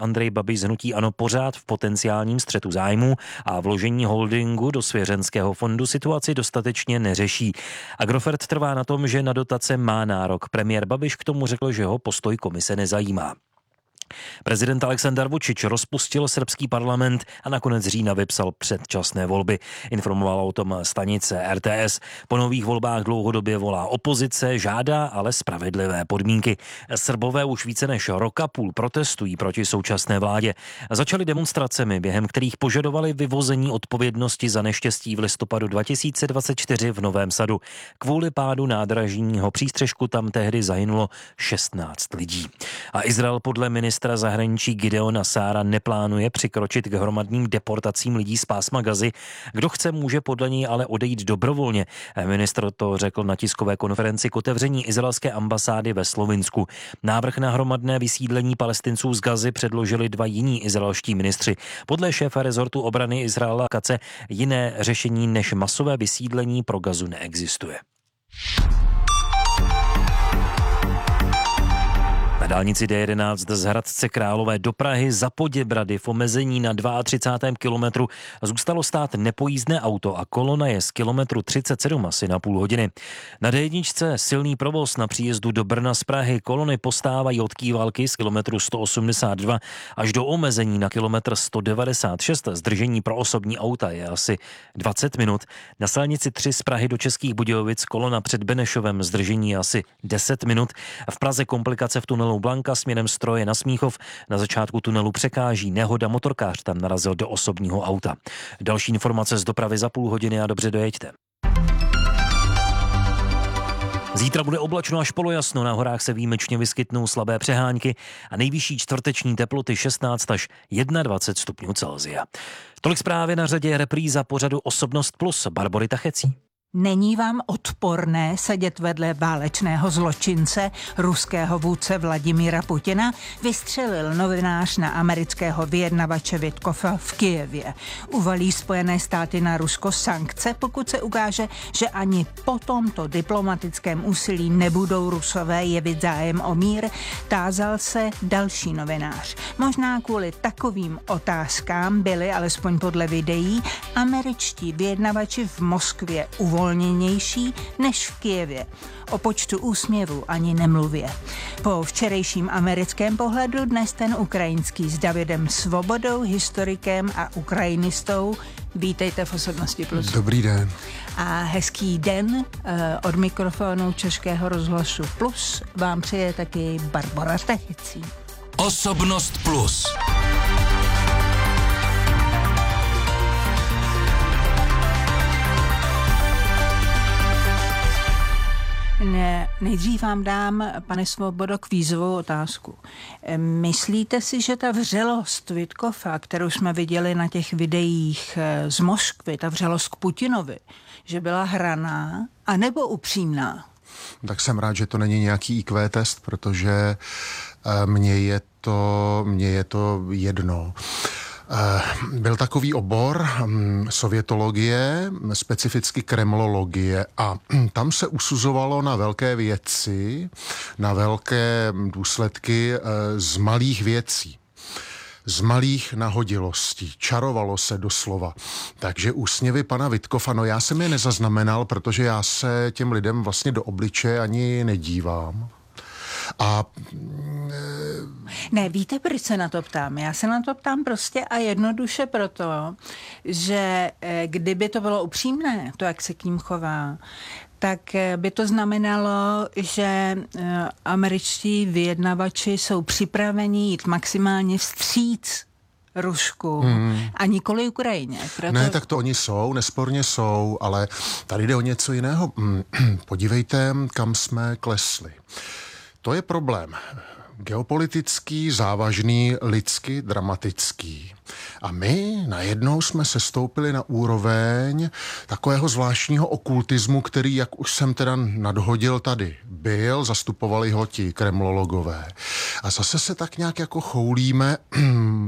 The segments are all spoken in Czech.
Andrej Babiš z hnutí ANO pořád v potenciálním střetu zájmů a vložení holdingu do svěřenského fondu situaci dostatečně neřeší. Agrofert trvá na tom, že na dotace má nárok. Premiér Babiš k tomu řekl, že ho postoj komise nezajímá. Prezident Aleksandar Vučić rozpustil srbský parlament a nakonec října vypsal předčasné volby. Informovala o tom stanice RTS. Po nových volbách dlouhodobě volá opozice, žádá ale spravedlivé podmínky. Srbové už více než roka půl protestují proti současné vládě. Začali demonstracemi, během kterých požadovali vyvození odpovědnosti za neštěstí v listopadu 2024 v Novém Sadu. Kvůli pádu nádražního přístřešku tam tehdy zahynulo 16 lidí. A Izrael podle ministra zahraničí Gideona Sára neplánuje přikročit k hromadným deportacím lidí z pásma Gazy. Kdo chce, může podle něj ale odejít dobrovolně. Ministr to řekl na tiskové konferenci k otevření izraelské ambasády ve Slovinsku. Návrh na hromadné vysídlení Palestinců z Gazy předložili 2 jiní izraelští ministři. Podle šéfa rezortu obrany Izraela Katze jiné řešení než masové vysídlení pro Gazu neexistuje. Na dálnici D11 z Hradce Králové do Prahy za Poděbrady v omezení na 32. kilometru zůstalo stát nepojízdné auto a kolona je z kilometru 37 asi na půl hodiny. Na D1 silný provoz na příjezdu do Brna z Prahy, kolony postávají od Kývalky z kilometru 182 až do omezení na kilometr 196. Zdržení pro osobní auta je asi 20 minut. Na silnici 3 z Prahy do Českých Budějovic kolona před Benešovem zdržení je asi 10 minut. V Praze komplikace v tunelu Blanka směrem Stroje na Smíchov. Na začátku tunelu překáží nehoda, motorkář tam narazil do osobního auta. Další informace z dopravy za půl hodiny a dobře dojeďte. Zítra bude oblačno až polojasno, na horách se výjimečně vyskytnou slabé přehánky a nejvyšší čtvrteční teploty 16 až 21 stupňů Celsia. Tolik zprávy, na řadě repríza pořadu Osobnost plus Barbory Tachecí. Není vám odporné sedět vedle válečného zločince, ruského vůdce Vladimíra Putina? Vystřelil novinář na amerického vyjednavače Vitkova v Kyjevě. Uvalí Spojené státy na Rusko sankce, pokud se ukáže, že ani po tomto diplomatickém úsilí nebudou Rusové jevit zájem o mír, tázal se další novinář. Možná kvůli takovým otázkám byli, alespoň podle videí, američtí vyjednavači v Moskvě uvolněnější než v Kyjevě. O počtu úsměvů ani nemluvě. Po včerejším americkém pohledu dnes ten ukrajinský s Davidem Svobodou, historikem a ukrajinistou. Vítejte v Osobnosti plus. Dobrý den. A hezký den od mikrofonu Českého rozhlasu Plus vám přeje taky Barbora Tachecí. Osobnost plus. Nejdřív vám dám, pane Svobodo, kvízovou otázku. Myslíte si, že ta vřelost Vitkova, kterou jsme viděli na těch videích z Moskvy, ta vřelost k Putinovi, že byla hraná anebo upřímná? Tak jsem rád, že to není nějaký IQ test, protože mně je to jedno. Byl takový obor sovětologie, specificky kremlologie, a tam se usuzovalo na velké věci, na velké důsledky z malých věcí, z malých nahodilostí. Čarovalo se doslova. Takže úsměvy pana Vitkova, no já jsem je nezaznamenal, protože já se těm lidem vlastně do obličeje ani nedívám. A ne, víte, proč se na to ptám? Já se na to ptám prostě a jednoduše proto, že kdyby to bylo upřímné, to, jak se k ním chová, tak by to znamenalo, že američtí vyjednavači jsou připraveni jít maximálně vstříc Rusku a nikoli Ukrajině. Proto... Ne, tak to oni jsou, nesporně jsou, ale tady jde o něco jiného. Podívejte, kam jsme klesli. To je problém. Geopolitický, závažný, lidsky dramatický. A my najednou jsme sestoupili na úroveň takového zvláštního okultismu, který, jak už jsem teda nadhodil, tady byl, zastupovali ho ti kremlologové. A zase se tak nějak jako choulíme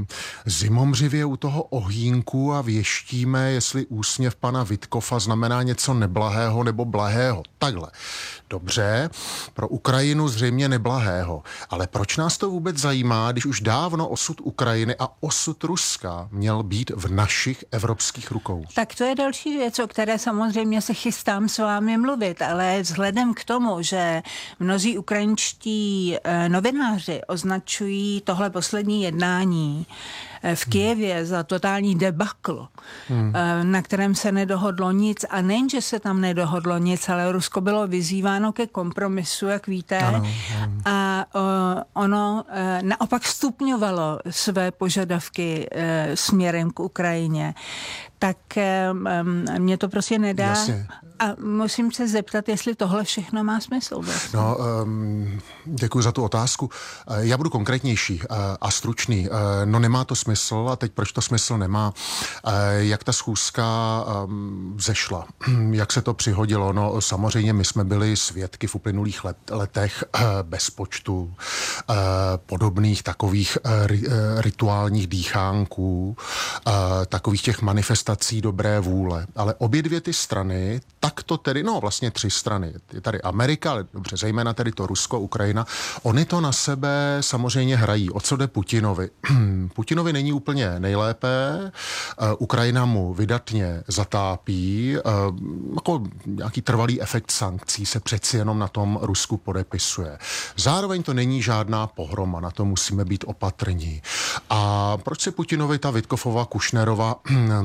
zimomřivě u toho ohýnku a věštíme, jestli úsměv pana Vitkova znamená něco neblahého nebo blahého. Takhle. Dobře, pro Ukrajinu zřejmě neblahého. Ale proč nás to vůbec zajímá, když už dávno osud Ukrajiny a osud Ruska měl být v našich evropských rukou? Tak to je další věc, o které samozřejmě se chystám s vámi mluvit, ale vzhledem k tomu, že mnozí ukrajinští novináři označují tohle poslední jednání v Kyjevě za totální debakl, na kterém se nedohodlo nic, a nejen, že se tam nedohodlo nic, ale Rusko bylo vyzýváno ke kompromisu, jak víte, ano. A ono naopak stupňovalo své požadavky směrem k Ukrajině. Tak mě to prostě nedá. Jasně. A musím se zeptat, jestli tohle všechno má smysl. Vlastně. No, děkuji za tu otázku. Já budu konkrétnější a stručný. No, nemá to smysl, a teď proč to smysl nemá? Jak ta schůzka vzešla? Jak se to přihodilo? No, samozřejmě my jsme byli svědky v uplynulých letech bez počtu podobných takových rituálních dýchánků, takových těch manifestací dobré vůle. Ale obě dvě ty strany, tak to tedy, no vlastně 3 strany, je tady Amerika, ale dobře, zejména tedy to Rusko, Ukrajina, oni to na sebe samozřejmě hrají. O co jde Putinovi? Putinovi není úplně nejlépe, Ukrajina mu vydatně zatápí, jako nějaký trvalý efekt sankcí se přeci jenom na tom Rusku podepisuje. Zároveň to není žádná pohroma, na to musíme být opatrní. A proč se Putinovi ta Vitkofova, Kušnerova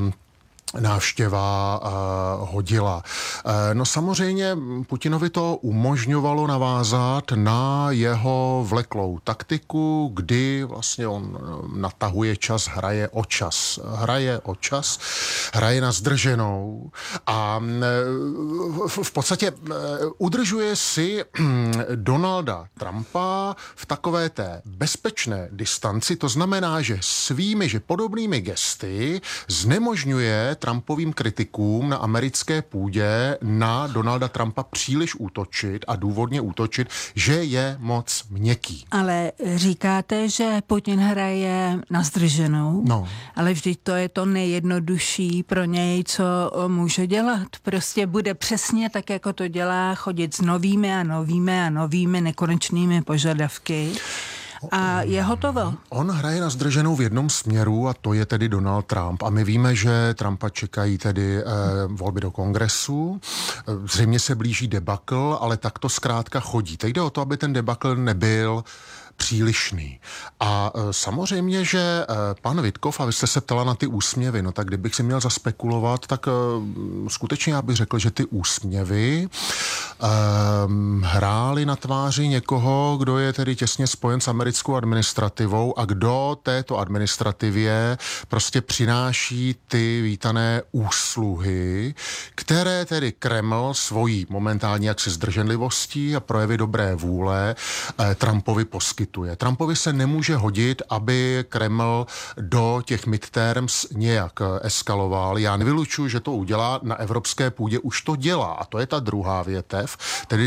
návštěva hodila? No samozřejmě Putinovi to umožňovalo navázat na jeho vleklou taktiku, kdy vlastně on natahuje čas, hraje o čas, hraje na zdrženou a v podstatě udržuje si Donalda Trumpa v takové té bezpečné distanci. To znamená, že že podobnými gesty znemožňuje Trumpovým kritikům na americké půdě na Donalda Trumpa příliš útočit a důvodně útočit, že je moc měkký. Ale říkáte, že Putin hraje na zdrženou, no. Ale vždyť to je to nejjednodušší pro něj, co může dělat. Prostě bude přesně tak, jako to dělá, chodit s novými a novými a novými nekonečnými požadavky. A je hotovo. On hraje na zdrženou v jednom směru a to je tedy Donald Trump. A my víme, že Trumpa čekají tedy volby do kongresu. Zřejmě se blíží debakl, ale tak to zkrátka chodí. Teď jde o to, aby ten debakl nebyl přílišný. A samozřejmě, že pan Vitkov, a vy jste se ptala na ty úsměvy, no tak kdybych si měl zaspekulovat, tak skutečně já bych řekl, že ty úsměvy hrály na tváři někoho, kdo je tedy těsně spojen s americkou administrativou a kdo této administrativě prostě přináší ty vítané úsluhy, které tedy Kreml svojí momentálně jaksi zdrženlivostí a projevy dobré vůle Trumpovi poskytuje. Trumpovi se nemůže hodit, aby Kreml do těch midterms nějak eskaloval. Já nevylučuji, že to udělá na evropské půdě, už to dělá. A to je ta druhá větev, tedy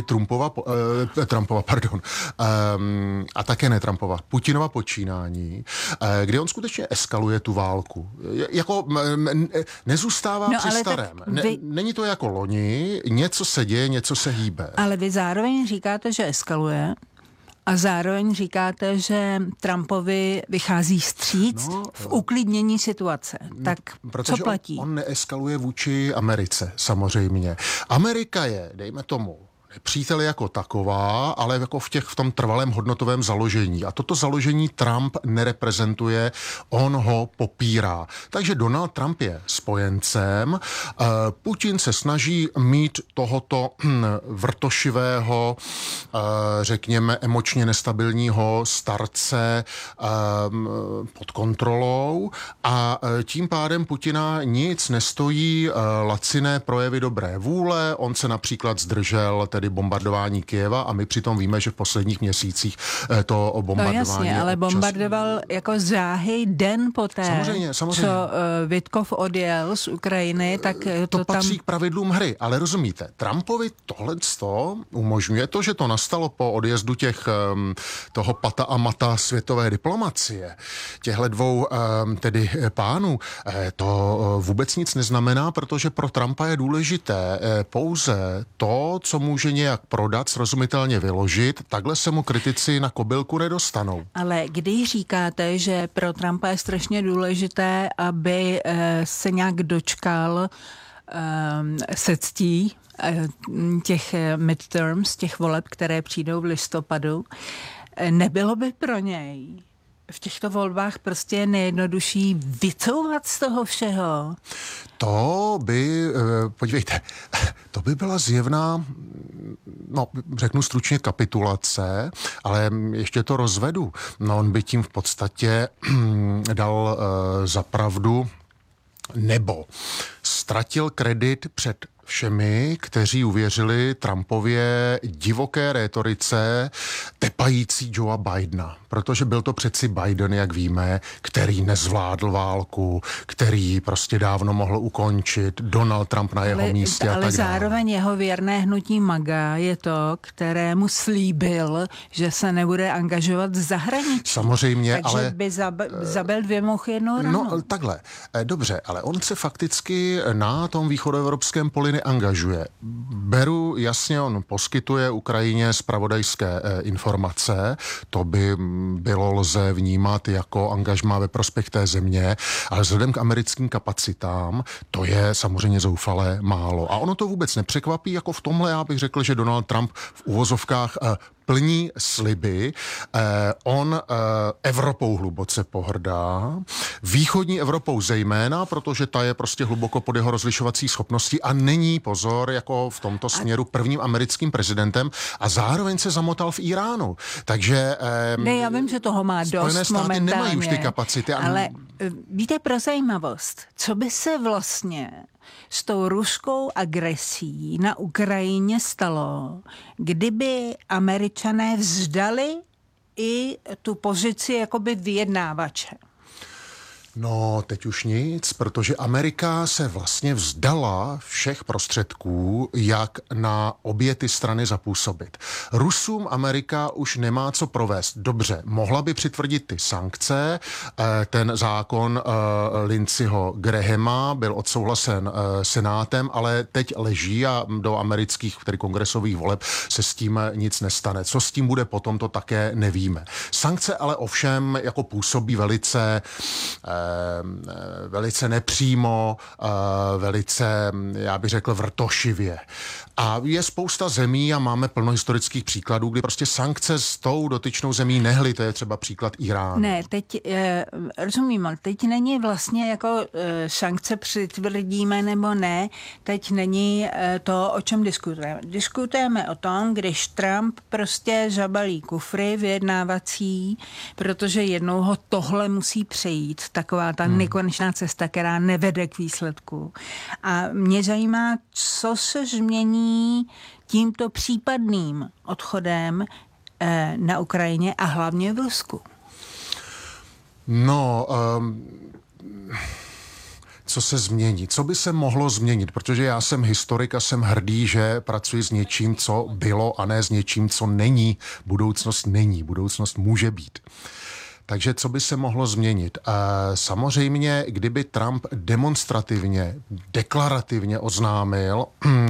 a také ne Trumpova, Putinova počínání, kdy on skutečně eskaluje tu válku. Jako nezůstává při starém. Není to jako loni, něco se děje, něco se hýbe. Ale vy zároveň říkáte, že eskaluje. A zároveň říkáte, že Trumpovi vychází vstříc v uklidnění situace. Tak co platí? On neeskaluje vůči Americe, samozřejmě. Amerika je, dejme tomu, nepřítel jako taková, ale jako v tom trvalém hodnotovém založení. A toto založení Trump nereprezentuje, on ho popírá. Takže Donald Trump je spojencem. Putin se snaží mít tohoto vrtošivého, řekněme, emočně nestabilního starce pod kontrolou a tím pádem Putina nic nestojí laciné projevy dobré vůle. On se například zdržel tedy tedy bombardování Kyjeva a my přitom víme, že v posledních měsících to bombardování... No jasně, ale bombardoval jako záhy den poté, samozřejmě. co Vitkov odjel z Ukrajiny, tak to tam... patří k pravidlům hry, ale rozumíte, Trumpovi tohleto umožňuje to, že to nastalo po odjezdu toho pata a mata světové diplomacie, těchto dvou tedy pánů, to vůbec nic neznamená, protože pro Trumpa je důležité pouze to, co může nějak prodat, srozumitelně vyložit, takhle se mu kritici na kobylku nedostanou. Ale když říkáte, že pro Trumpa je strašně důležité, aby se nějak dočkal se ctí těch midterms, těch voleb, které přijdou v listopadu, nebylo by pro něj v těchto volbách prostě nejjednodušší vycouvat z toho všeho? To by, podívejte, to by byla zjevná, no řeknu stručně kapitulace, ale ještě to rozvedu. No on by tím v podstatě dal za pravdu nebo ztratil kredit před všemi, kteří uvěřili Trumpově divoké rétorice tepající Joea Bidena. Protože byl to přeci Biden, jak víme, který nezvládl válku, který prostě dávno mohl ukončit, Donald Trump na jeho místě a tak dále. Ale zároveň jeho věrné hnutí MAGA je to, kterému slíbil, že se nebude angažovat v zahraničí. Samozřejmě, takže ale... by zabil dvě mouchy jednou ranou. No takhle, dobře, ale on se fakticky na tom východoevropském poli neangažuje. Beru jasně, on poskytuje Ukrajině zpravodajské informace, to by lze vnímat jako angažmá ve prospěch té země, ale vzhledem k americkým kapacitám to je samozřejmě zoufale málo. A ono to vůbec nepřekvapí, jako v tomhle já bych řekl, že Donald Trump v uvozovkách plní sliby. On Evropou hluboce pohrdá, východní Evropou zejména, protože ta je prostě hluboko pod jeho rozlišovací schopností a není, pozor, jako v tomto směru prvním americkým prezidentem a zároveň se zamotal v Iránu. Takže... Ne, já vím, že toho má dost Spojené státy momentálně. nemají už ty kapacity. Ale víte, pro zajímavost, co by se vlastně s tou ruskou agresí na Ukrajině stalo, kdyby Američané vzdali i tu pozici jakoby vyjednávače? No, teď už nic, protože Amerika se vlastně vzdala všech prostředků, jak na obě ty strany zapůsobit. Rusům Amerika už nemá co provést. Dobře, mohla by přitvrdit ty sankce, ten zákon Lindseyho Grahama byl odsouhlasen Senátem, ale teď leží a do amerických, tedy kongresových voleb se s tím nic nestane. Co s tím bude potom, to také nevíme. Sankce ale ovšem jako působí velice nepřímo, velice, já bych řekl, vrtošivě. A je spousta zemí a máme plno historických příkladů, kdy prostě sankce s tou dotyčnou zemí nehly, to je třeba příklad Iránu. Ne, teď rozumím, ale teď není vlastně jako sankce přitvrdíme nebo ne, teď není to, o čem diskutujeme. Diskutujeme o tom, když Trump prostě zabalí kufry vyjednávací, protože jednou ho tohle musí přejít, taková ta nekonečná cesta, která nevede k výsledku. A mě zajímá, co se změní tímto případným odchodem na Ukrajině a hlavně v Rusku. No, co se změní? Co by se mohlo změnit? Protože já jsem historik a jsem hrdý, že pracuji s něčím, co bylo a ne s něčím, co není. Budoucnost není, budoucnost může být. Takže co by se mohlo změnit? Samozřejmě, kdyby Trump demonstrativně, deklarativně oznámil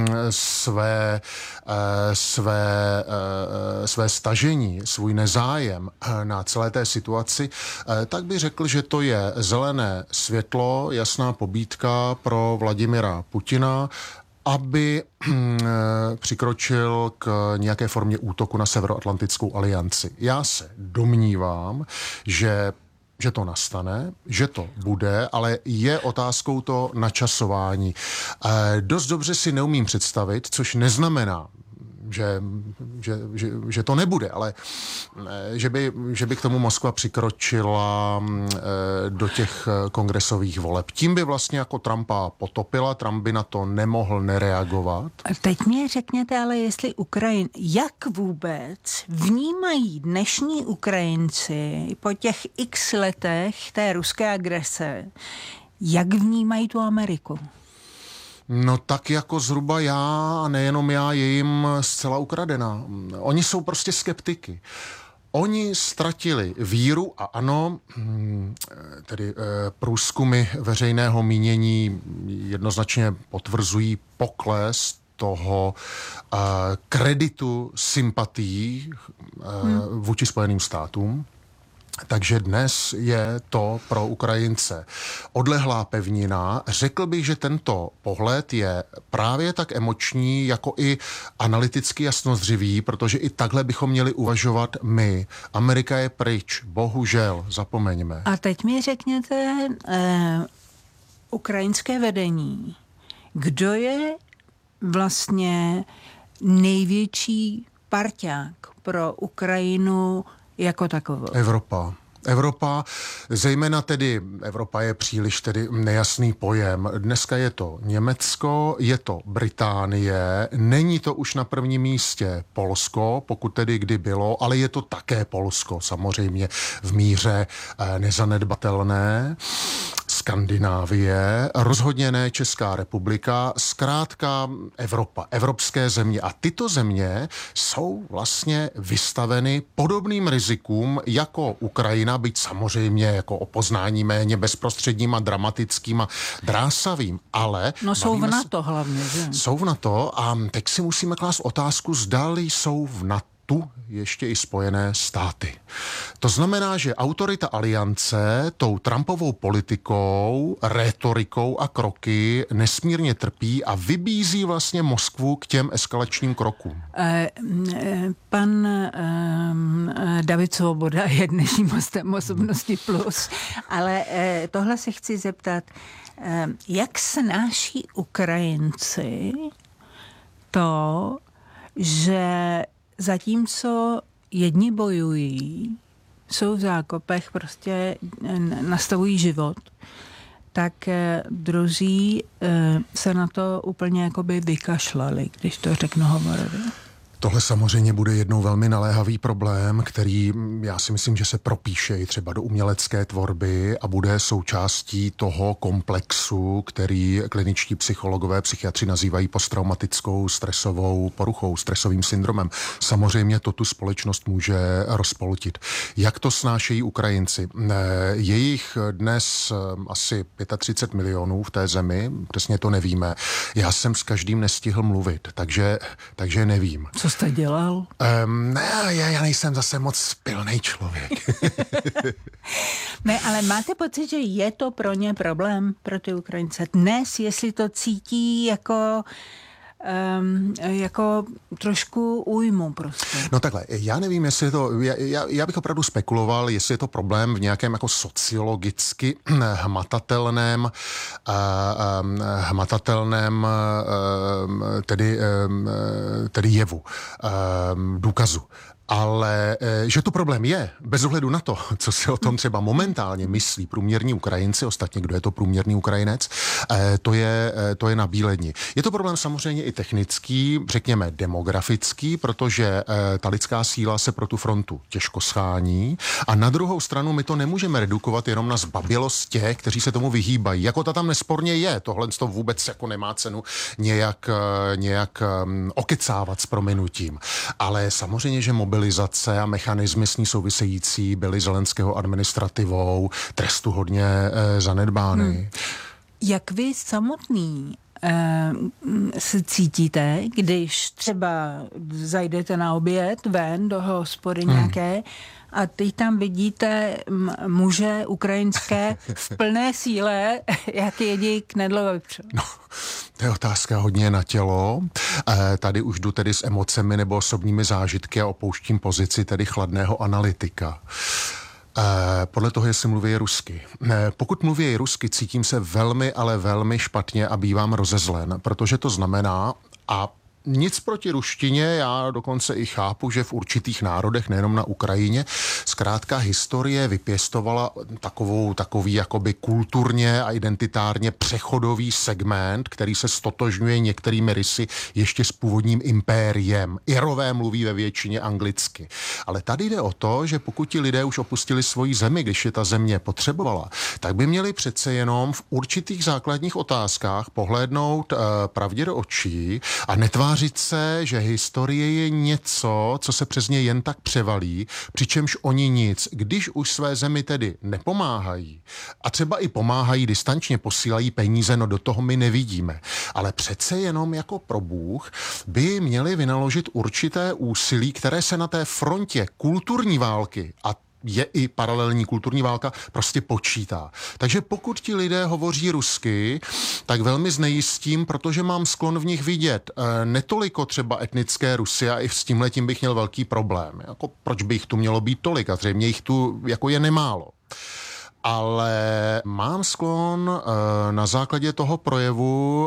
své stažení, svůj nezájem na celé té situaci, tak by řekl, že to je zelené světlo, jasná pobídka pro Vladimira Putina, aby přikročil k nějaké formě útoku na Severoatlantickou alianci. Já se domnívám, že to nastane, že to bude, ale je otázkou to načasování. Dost dobře si neumím představit, což neznamená, že to nebude, ale že by k tomu Moskva přikročila do těch kongresových voleb. Tím by vlastně jako Trumpa potopila, Trump by na to nemohl nereagovat. Teď mě řekněte ale, jestli jak vůbec vnímají dnešní Ukrajinci po těch x letech té ruské agrese, jak vnímají tu Ameriku? No tak jako zhruba já, a nejenom já, je jim zcela ukradená. Oni jsou prostě skeptiky. Oni ztratili víru a ano, tedy průzkumy veřejného mínění jednoznačně potvrzují pokles toho kreditu sympatií vůči Spojeným státům. Takže dnes je to pro Ukrajince odlehlá pevnina. Řekl bych, že tento pohled je právě tak emoční, jako i analyticky jasnozřivý, protože i takhle bychom měli uvažovat my. Amerika je pryč, bohužel, zapomeňme. A teď mi řekněte, ukrajinské vedení, kdo je vlastně největší parťák pro Ukrajinu jako takovou? Evropa, zejména tedy Evropa je příliš tedy nejasný pojem. Dneska je to Německo, je to Británie, není to už na prvním místě Polsko, pokud tedy kdy bylo, ale je to také Polsko, samozřejmě v míře nezanedbatelné. Skandinávie, rozhodně ne Česká republika, zkrátka Evropa, evropské země. A tyto země jsou vlastně vystaveny podobným rizikům jako Ukrajina, byť samozřejmě jako o poznání méně bezprostředním a dramatickým a drásavým, ale... No jsou v NATO hlavně, že? Jsou v NATO a teď si musíme klást otázku, zdali jsou v NATO tu ještě i Spojené státy. To znamená, že autorita aliance tou Trumpovou politikou, rétorikou a kroky nesmírně trpí a vybízí vlastně Moskvu k těm eskalačním krokům. Pan David Svoboda je dnešním hostem Osobnosti Plus, ale tohle se chci zeptat, jak snáší Ukrajinci to, že zatímco jedni bojují, jsou v zákopech, prostě nastavují život, tak druzí se na to úplně jakoby vykašlali, když to řeknu hovorově. Tohle samozřejmě bude jednou velmi naléhavý problém, který já si myslím, že se propíše i třeba do umělecké tvorby a bude součástí toho komplexu, který kliničtí psychologové, psychiatři nazývají posttraumatickou stresovou poruchou, stresovým syndromem. Samozřejmě to tu společnost může rozpoltit. Jak to snášejí Ukrajinci? Je jich dnes asi 35 milionů v té zemi, přesně to nevíme. Já jsem s každým nestihl mluvit, takže nevím. Co jste dělal? Já nejsem zase moc pilnej člověk. Ne, ale máte pocit, že je to pro ně problém, pro ty Ukrajince dnes, jestli to cítí jako trošku újmu prostě. No takhle, já nevím, jestli to, já bych opravdu spekuloval, jestli je to problém v nějakém jako sociologicky hmatatelném tedy jevu, důkazu. Ale že to problém je, bez ohledu na to, co si o tom třeba momentálně myslí průměrní Ukrajinci, ostatně kdo je to průměrný Ukrajinec, to je na bíledni. Je to problém samozřejmě i technický, řekněme demografický, protože ta lidská síla se pro tu frontu těžko schání a na druhou stranu my to nemůžeme redukovat jenom na zbabělost těch, kteří se tomu vyhýbají. Jako ta tam nesporně je, tohle to vůbec jako nemá cenu nějak okecávat s prominutím. Ale samozřejmě, že mobilizace a mechanismy s ní související byly Zelenského administrativou trestuhodně zanedbány. Jak vy samotný se cítíte, když třeba zajdete na oběd ven do hospody nějaké a teď tam vidíte muže ukrajinské v plné síle, jak jedí knedlové vepřo? No, to je otázka hodně na tělo. Tady už jdu tedy s emocemi nebo osobními zážitky a opouštím pozici tedy chladného analytika. Podle toho, jestli mluví rusky. Pokud mluví rusky, cítím se velmi, ale velmi špatně a bývám rozezlen, protože to znamená, a Nic proti ruštině, já dokonce i chápu, že v určitých národech, nejenom na Ukrajině, zkrátka historie vypěstovala takový jakoby kulturně a identitárně přechodový segment, který se stotožňuje některými rysy ještě s původním impériem. Irové mluví ve většině anglicky. Ale tady jde o to, že pokud ti lidé už opustili svoji zemi, když je ta země potřebovala, tak by měli přece jenom v určitých základních otázkách pohlédnout pravdě do očí a netvářit se, že historie je něco, co se přes ně jen tak převalí, přičemž oni nic. Když už své zemi tedy nepomáhají a třeba i pomáhají distančně, posílají peníze, no do toho my nevidíme. Ale přece jenom jako pro Bůh by měli vynaložit určité úsilí, které se na té frontě kulturní války a je i paralelní kulturní válka, prostě počítá. Takže pokud ti lidé hovoří rusky, tak velmi znejistím, protože mám sklon v nich vidět netoliko třeba etnické Rusy a i s tímhletím bych měl velký problém. Jako, proč by jich tu mělo být tolik? A zřejmě jich tu jako je nemálo. Ale mám sklon na základě toho projevu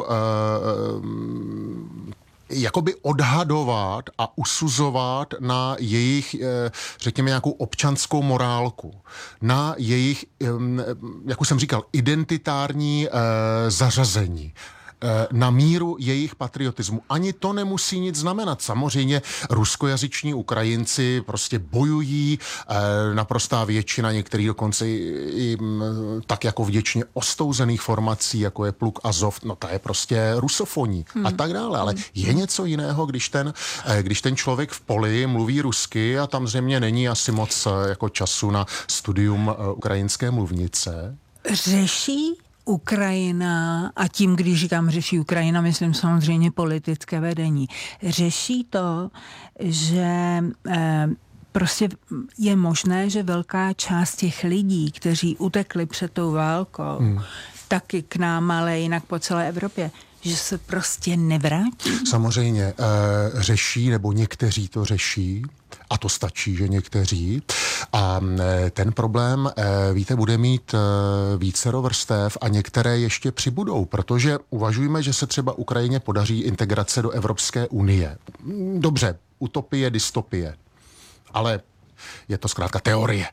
jakoby odhadovat a usuzovat na jejich, řekněme, nějakou občanskou morálku, na jejich, jak už jsem říkal, identitární zařazení, na míru jejich patriotismu. Ani to nemusí nic znamenat. Samozřejmě ruskojazyční Ukrajinci prostě bojují, naprostá většina, některý dokonce i tak jako vděčně ostouzených formací, jako je Pluk Azov, no ta je prostě rusofoní a tak dále. Ale je něco jiného, když ten člověk v poli mluví rusky a tam zřejmě není asi moc jako času na studium ukrajinské mluvnice. Řeší Ukrajina, a tím, když říkám řeší Ukrajina, myslím samozřejmě politické vedení, řeší to, že prostě je možné, že velká část těch lidí, kteří utekli před tou válkou, taky k nám, ale jinak po celé Evropě, že se prostě nevrátí? Samozřejmě řeší, nebo někteří to řeší, a to stačí, že někteří. A ten problém, víte, bude mít vícero vrstev a některé ještě přibudou, protože uvažujeme, že se třeba Ukrajině podaří integrace do Evropské unie. Dobře, utopie, dystopie, ale je to zkrátka teorie.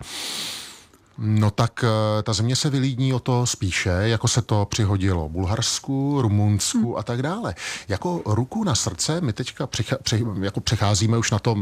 No tak ta země se vylídní o to spíše, jako se to přihodilo Bulharsku, Rumunsku a tak dále. Jako ruku na srdce, my teďka jako přecházíme už na to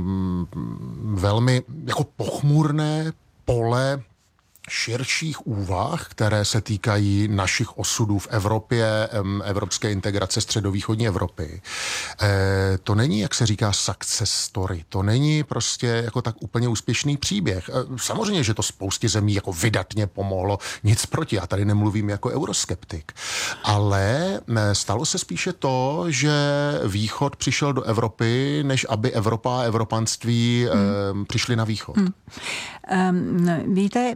velmi jako pochmurné pole širších úvah, které se týkají našich osudů v Evropě, evropské integrace středovýchodní Evropy. To není, jak se říká, success story. To není prostě jako tak úplně úspěšný příběh. Samozřejmě, že to spoustě zemí jako vydatně pomohlo, nic proti. Já tady nemluvím jako euroskeptik. Ale stalo se spíše to, že Východ přišel do Evropy, než aby Evropa a evropanství přišli na Východ. Víte,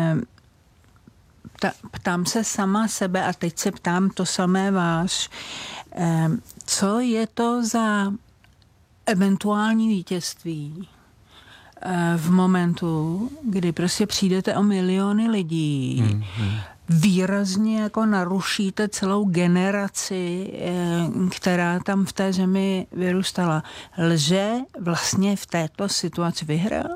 ptám se sama sebe a teď se ptám to samé vás. Co je to za eventuální vítězství v momentu, kdy prostě přijdete o miliony lidí, výrazně jako narušíte celou generaci, která tam v té zemi vyrůstala. Lze vlastně v této situaci vyhrát?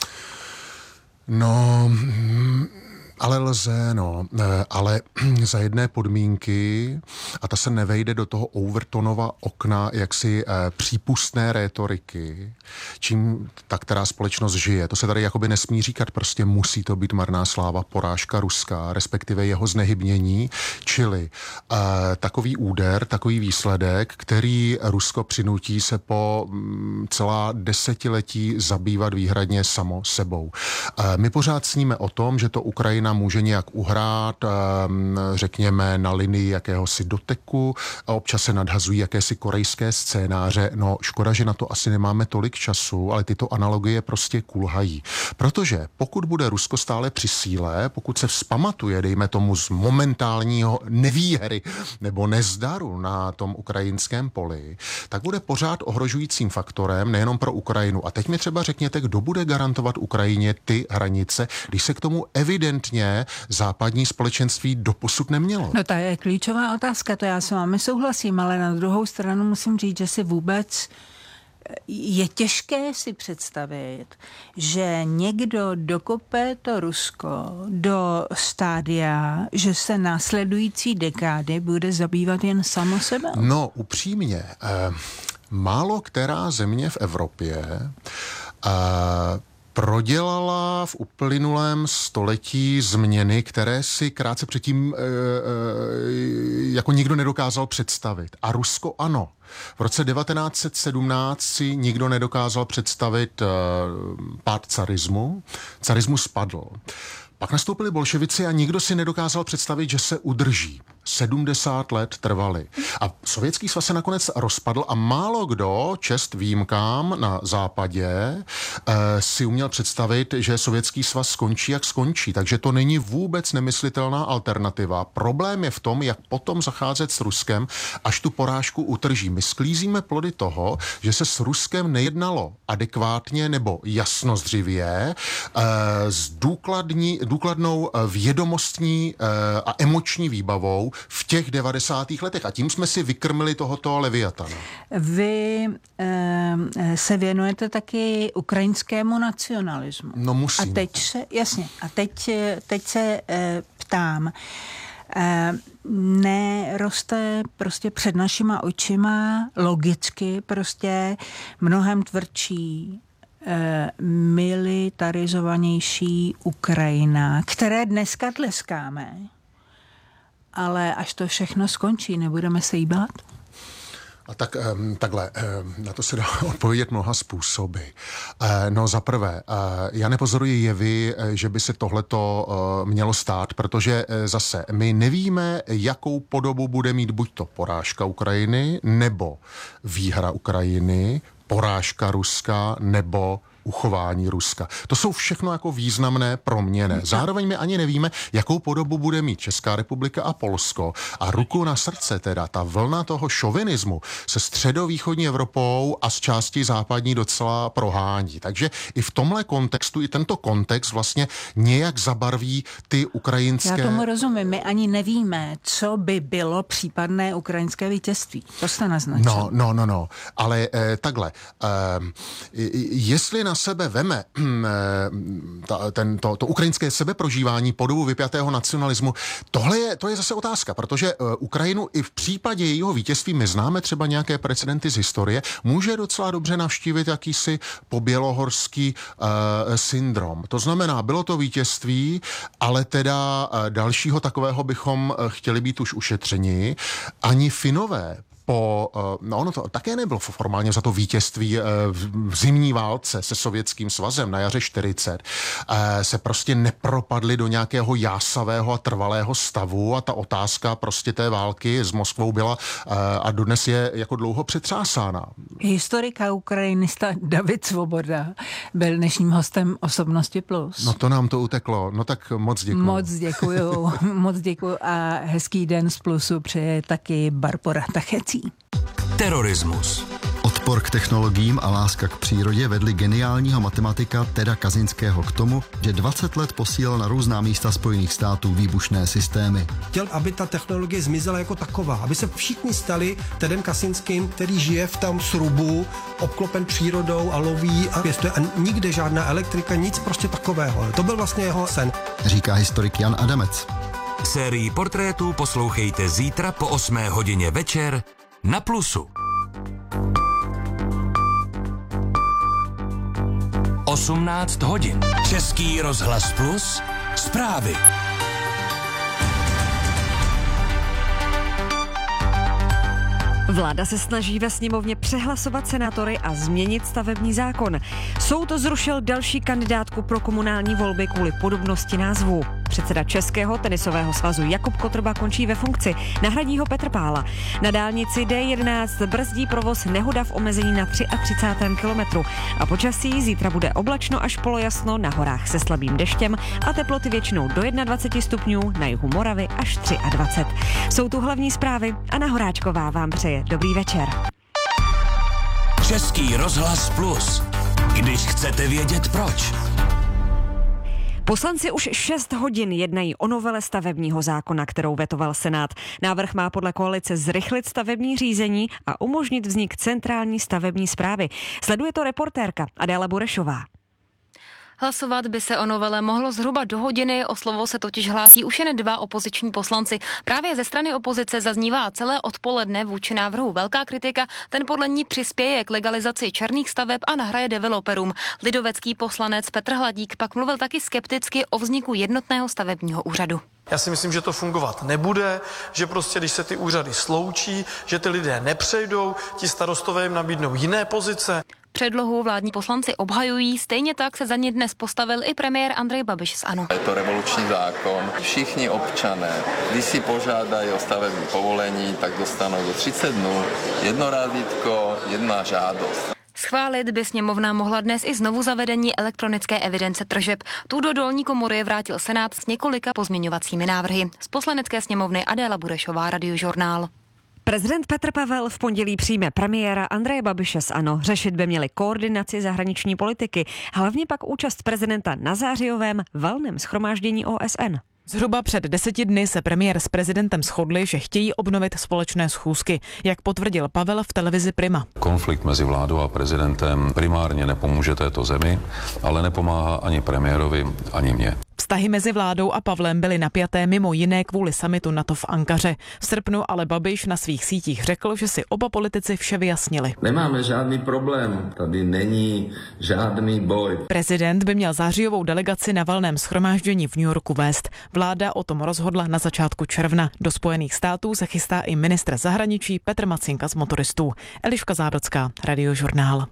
No, ale lze, no, ale za jedné podmínky, a ta se nevejde do toho Overtonova okna jaksi přípustné rétoriky, čím ta která společnost žije. To se tady jakoby nesmí říkat, prostě musí to být marná sláva, porážka ruská, respektive jeho znehybnění, čili takový úder, takový výsledek, který Rusko přinutí se po celá desetiletí zabývat výhradně samo sebou. My pořád sníme o tom, že to Ukrajina může nějak uhrát, řekněme, na linii jakéhosi doteku a občas se nadhazují jakési korejské scénáře. No, škoda, že na to asi nemáme tolik času, ale tyto analogie prostě kulhají. Protože pokud bude Rusko stále při síle, pokud se vzpamatuje, dejme tomu z momentálního nevýhry nebo nezdaru na tom ukrajinském poli, tak bude pořád ohrožujícím faktorem nejenom pro Ukrajinu. A teď mi třeba řekněte, kdo bude garantovat Ukrajině ty hranice, když se k tomu evidentně mě západní společenství doposud nemělo. No to je klíčová otázka, to já s vámi souhlasím, ale na druhou stranu musím říct, že si vůbec je těžké si představit, že někdo dokope to Rusko do stádia, že se následující dekády bude zabývat jen samo sebe. No, upřímně, málo která země v Evropě prodělala v uplynulém století změny, které si krátce předtím jako nikdo nedokázal představit. A Rusko ano. V roce 1917 si nikdo nedokázal představit pád carismu. Carismus spadl. Pak nastoupili bolševici a nikdo si nedokázal představit, že se udrží. 70 let trvaly. A Sovětský svaz se nakonec rozpadl a málo kdo, čest výjimkám na západě, si uměl představit, že Sovětský svaz skončí, jak skončí. Takže to není vůbec nemyslitelná alternativa. Problém je v tom, jak potom zacházet s Ruskem, až tu porážku utrží. My sklízíme plody toho, že se s Ruskem nejednalo adekvátně nebo jasnozřivě, s důkladnou vědomostní a emoční výbavou v těch 90. letech. A tím jsme si vykrmili tohoto leviatana. Vy se věnujete taky ukrajinskému nacionalismu. No musím. A teď se ptám, neroste prostě před našima očima logicky prostě mnohem tvrdší militarizovanější Ukrajina, které dneska tleskáme, ale až to všechno skončí, nebudeme se jí bát? A tak takhle, na to se dá odpovědět mnoha způsoby. No za prvé, já nepozoruji jevy, že by se tohleto mělo stát, protože zase my nevíme, jakou podobu bude mít buď to porážka Ukrajiny, nebo výhra Ukrajiny, porážka Ruska, nebo uchování Ruska. To jsou všechno jako významné proměny. Zároveň my ani nevíme, jakou podobu bude mít Česká republika a Polsko. A ruku na srdce teda, ta vlna toho šovinismu se středovýchodní Evropou a z části západní docela prohání. Takže i v tomhle kontextu, i tento kontext vlastně nějak zabarví ty ukrajinské... Já tomu rozumím. My ani nevíme, co by bylo případné ukrajinské vítězství. To jste naznačil. No. Ale takhle. Jestli na sebe veme to ukrajinské sebeprožívání podobu vypjatého nacionalismu, to je zase otázka, protože Ukrajinu i v případě jejího vítězství, my známe třeba nějaké precedenty z historie, může docela dobře navštívit jakýsi pobělohorský syndrom. To znamená, bylo to vítězství, ale teda dalšího takového bychom chtěli být už ušetřeni. Ani Finové ono to také nebylo formálně za to vítězství v zimní válce se Sovětským svazem na jaře 40. Se prostě nepropadli do nějakého jásavého a trvalého stavu a ta otázka prostě té války s Moskvou byla a dodnes je jako dlouho přetřásána. Historik a ukrajinista David Svoboda byl dnešním hostem Osobnosti Plus. No to nám to uteklo, no tak moc děkuju. Moc děkuju a hezký den z Plusu přeje taky Barbora Tachecí. Terorismus. Odpor k technologiím a láska k přírodě vedli geniálního matematika Teda Kazinského k tomu, že 20 let posílal na různá místa Spojených států výbušné systémy. Chtěl, aby ta technologie zmizela jako taková, aby se všichni stali Tedem Kazinským, který žije v tom srubu, obklopen přírodou a loví a pěstuje a nikde žádná elektrika, nic prostě takového. To byl vlastně jeho sen. Říká historik Jan Adamec. Sérii portrétů poslouchejte zítra po 8 hodině večer na Plusu. 18 hodin. Český rozhlas Plus. Zprávy. Vláda se snaží ve sněmovně přehlasovat senátory a změnit stavební zákon. Soud zrušil další kandidátku pro komunální volby kvůli podobnosti názvu. Předseda Českého tenisového svazu Jakub Kotrba končí ve funkci. Nahradí ho Petr Pála. Na dálnici D11 brzdí provoz nehoda v omezení na 33. kilometru. A počasí zítra bude oblačno až polojasno, na horách se slabým deštěm a teploty většinou do 21 stupňů, na jihu Moravy až 23. Jsou tu hlavní zprávy a Anna Horáčková vám přeje dobrý večer. Český rozhlas Plus. Když chcete vědět proč. Poslanci už 6 hodin jednají o novele stavebního zákona, kterou vetoval Senát. Návrh má podle koalice zrychlit stavební řízení a umožnit vznik centrální stavební správy. Sleduje to reportérka Adéla Burešová. Hlasovat by se o novele mohlo zhruba do hodiny, o slovo se totiž hlásí už jen 2 opoziční poslanci. Právě ze strany opozice zaznívá celé odpoledne vůči návrhu velká kritika, ten podle ní přispěje k legalizaci černých staveb a nahraje developerům. Lidovecký poslanec Petr Hladík pak mluvil taky skepticky o vzniku jednotného stavebního úřadu. Já si myslím, že to fungovat nebude, že prostě když se ty úřady sloučí, že ty lidé nepřejdou, ti starostové jim nabídnou jiné pozice. Předlohu vládní poslanci obhajují, stejně tak se za ně dnes postavil i premiér Andrej Babiš z ANO. Je to revoluční zákon. Všichni občané, když si požádají o stavební povolení, tak dostanou do 30 dnů jedno razítko, jedna žádost. Schválit by sněmovna mohla dnes i znovu zavedení elektronické evidence tržeb. Tu do dolní komory vrátil Senát s několika pozměňovacími návrhy. Z Poslanecké sněmovny Adéla Burešová, Radiožurnál. Prezident Petr Pavel v pondělí přijme premiéra Andreje Babiše z ANO. Řešit by měli koordinaci zahraniční politiky, hlavně pak účast prezidenta na zářijovém valném shromáždění OSN. Zhruba před 10 dny se premiér s prezidentem shodli, že chtějí obnovit společné schůzky, jak potvrdil Pavel v televizi Prima. Konflikt mezi vládou a prezidentem primárně nepomůže této zemi, ale nepomáhá ani premiérovi, ani mně. Vztahy mezi vládou a Pavlem byly napjaté mimo jiné kvůli summitu NATO v Ankaře. V srpnu ale Babiš na svých sítích řekl, že si oba politici vše vyjasnili. Nemáme žádný problém, tady není žádný boj. Prezident by měl zářijovou delegaci na valném shromáždění v New Yorku vést. Vláda o tom rozhodla na začátku června. Do Spojených států se chystá i ministr zahraničí Petr Macinka z Motoristů. Eliška Zábrocká, Radiožurnál.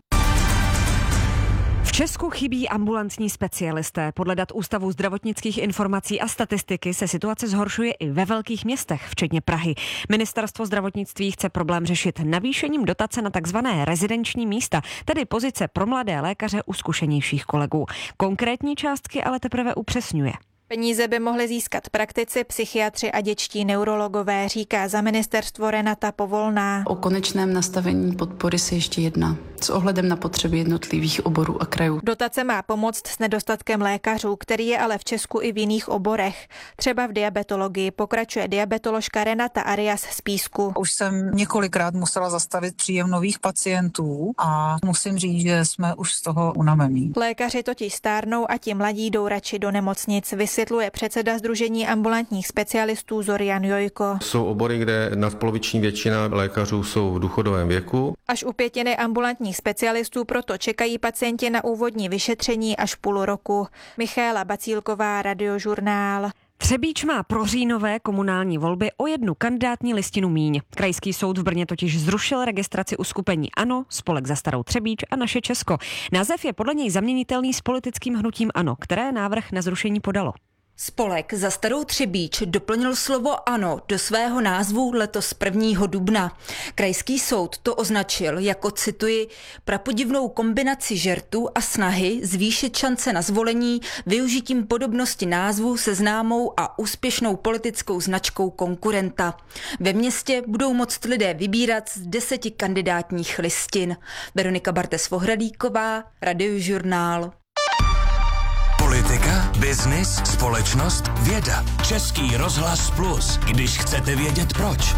V Česku chybí ambulantní specialisté. Podle dat Ústavu zdravotnických informací a statistiky se situace zhoršuje i ve velkých městech, včetně Prahy. Ministerstvo zdravotnictví chce problém řešit navýšením dotace na takzvané rezidenční místa, tedy pozice pro mladé lékaře u zkušenějších kolegů. Konkrétní částky ale teprve upřesňuje. Peníze by mohli získat praktici, psychiatři a dětští neurologové, říká za ministerstvo Renata Povolná. O konečném nastavení podpory se ještě jedná s ohledem na potřeby jednotlivých oborů a krajů. Dotace má pomoct s nedostatkem lékařů, který je ale v Česku i v jiných oborech. Třeba v diabetologii, pokračuje diabetoložka Renata Arias z Písku. Už jsem několikrát musela zastavit příjem nových pacientů a musím říct, že jsme už z toho unavení. Lékaři totiž stárnou a ti mladí jdou radši do nemocnic, vysvětluje předseda Sdružení ambulantních specialistů Zorian Jojko. Jsou obory, kde nadpoloviční většina lékařů jsou v důchodovém věku. Až u 1/5 ambulantních specialistů proto čekají pacienti na úvodní vyšetření až půl roku. Michaela Bacílková, Radiožurnál. Třebíč má pro říjnové komunální volby o 1 kandidátní listinu míň. Krajský soud v Brně totiž zrušil registraci uskupení ANO, Spolek za starou Třebíč a Naše Česko. Název je podle něj zaměnitelný s politickým hnutím ANO, které návrh na zrušení podalo. Spolek za starou Třebíč doplnil slovo ANO do svého názvu letos 1. dubna. Krajský soud to označil jako, cituji, prapodivnou kombinaci žertu a snahy zvýšit šance na zvolení využitím podobnosti názvu se známou a úspěšnou politickou značkou konkurenta. Ve městě budou moct lidé vybírat z 10 kandidátních listin. Veronika Bartes-Vohradíková, Radiožurnál. Politika, biznis, společnost, věda. Český rozhlas Plus, když chcete vědět proč.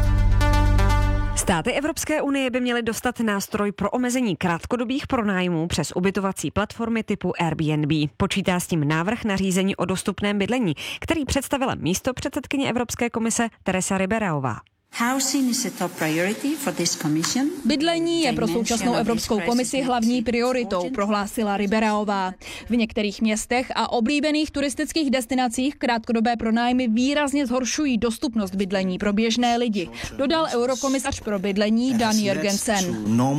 Státy Evropské unie by měly dostat nástroj pro omezení krátkodobých pronájmů přes ubytovací platformy typu Airbnb. Počítá s tím návrh nařízení o dostupném bydlení, který představila místopředsedkyně Evropské komise Teresa Riberová. Bydlení je pro současnou Evropskou komisi hlavní prioritou, prohlásila Riberová. V některých městech a oblíbených turistických destinacích krátkodobé pronájmy výrazně zhoršují dostupnost bydlení pro běžné lidi, dodal eurokomisař pro bydlení Dan Jørgensen.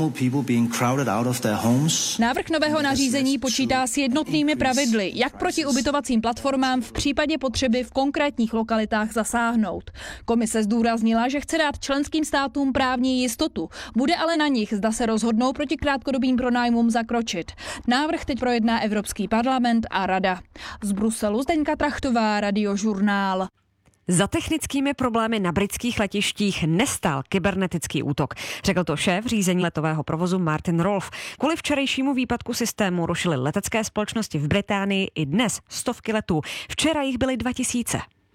Návrh nového nařízení počítá s jednotnými pravidly, jak proti ubytovacím platformám v případě potřeby v konkrétních lokalitách zasáhnout. Komise zdůraznila, že chce dát členským státům právní jistotu. Bude ale na nich, zda se rozhodnou proti krátkodobým pronájmům zakročit. Návrh teď projedná Evropský parlament a Rada. Z Bruselu Zdeňka Trachtová, Radiožurnál. Za technickými problémy na britských letištích nestál kybernetický útok. Řekl to šéf řízení letového provozu Martin Rolfe. Kvůli včerejšímu výpadku systému rušily letecké společnosti v Británii i dnes stovky letů. Včera jich byly 2000.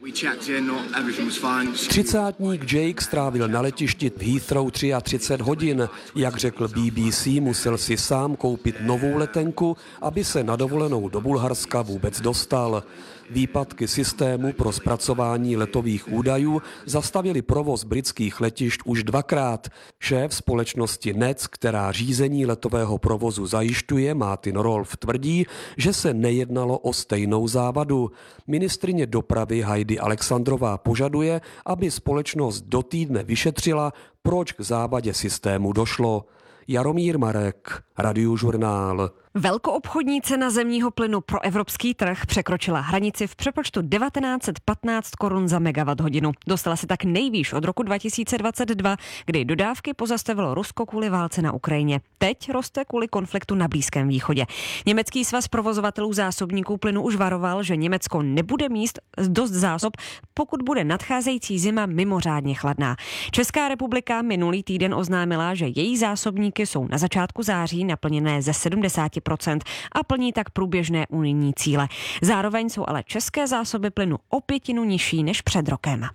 Třicátník Jake strávil na letišti v Heathrow 33 hodin. Jak řekl BBC, musel si sám koupit novou letenku, aby se na dovolenou do Bulharska vůbec dostal. Výpadky systému pro zpracování letových údajů zastavili provoz britských letišť už dvakrát. Šéf společnosti NETS, která řízení letového provozu zajišťuje, Martin Rolfe, tvrdí, že se nejednalo o stejnou závadu. Ministryně dopravy Heidi Alexandrová požaduje, aby společnost do týdne vyšetřila, proč k závadě systému došlo. Jaromír Marek, Radiožurnál. Velkoobchodní cena zemního plynu pro evropský trh překročila hranici v přepočtu 1915 korun za megawatthodinu. Dostala se tak nejvýš od roku 2022, kdy dodávky pozastavilo Rusko kvůli válce na Ukrajině. Teď roste kvůli konfliktu na Blízkém východě. Německý svaz provozovatelů zásobníků plynu už varoval, že Německo nebude mít dost zásob, pokud bude nadcházející zima mimořádně chladná. Česká republika minulý týden oznámila, že její zásobníky jsou na začátku září naplněné ze 70% a plní tak průběžné unijní cíle. Zároveň jsou ale české zásoby plynu o 1/5 nižší než před rokem.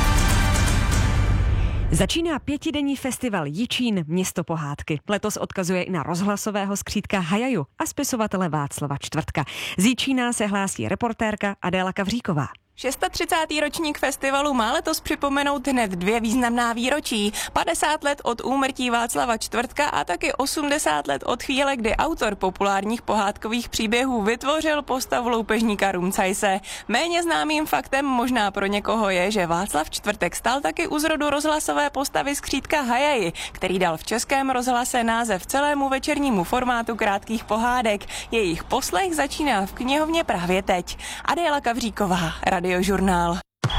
Začíná 5denní festival Jičín, město pohádky. Letos odkazuje i na rozhlasového skřídka Hajaju a spisovatele Václava Čtvrtka. Z Jičína se hlásí reportérka Adéla Kavříková. 36. ročník festivalu má letos připomenout hned 2 významná výročí. 50 let od úmrtí Václava Čtvrtka a taky 80 let od chvíle, kdy autor populárních pohádkových příběhů vytvořil postavu loupežníka Rumcajse. Méně známým faktem možná pro někoho je, že Václav Čtvrtek stal taky u zrodu rozhlasové postavy skřídka Hajaji, který dal v Českém rozhlase název celému večernímu formátu krátkých pohádek. Jejich poslech začíná v knihovně právě teď. Adéla Kavříková, Radiožurnál.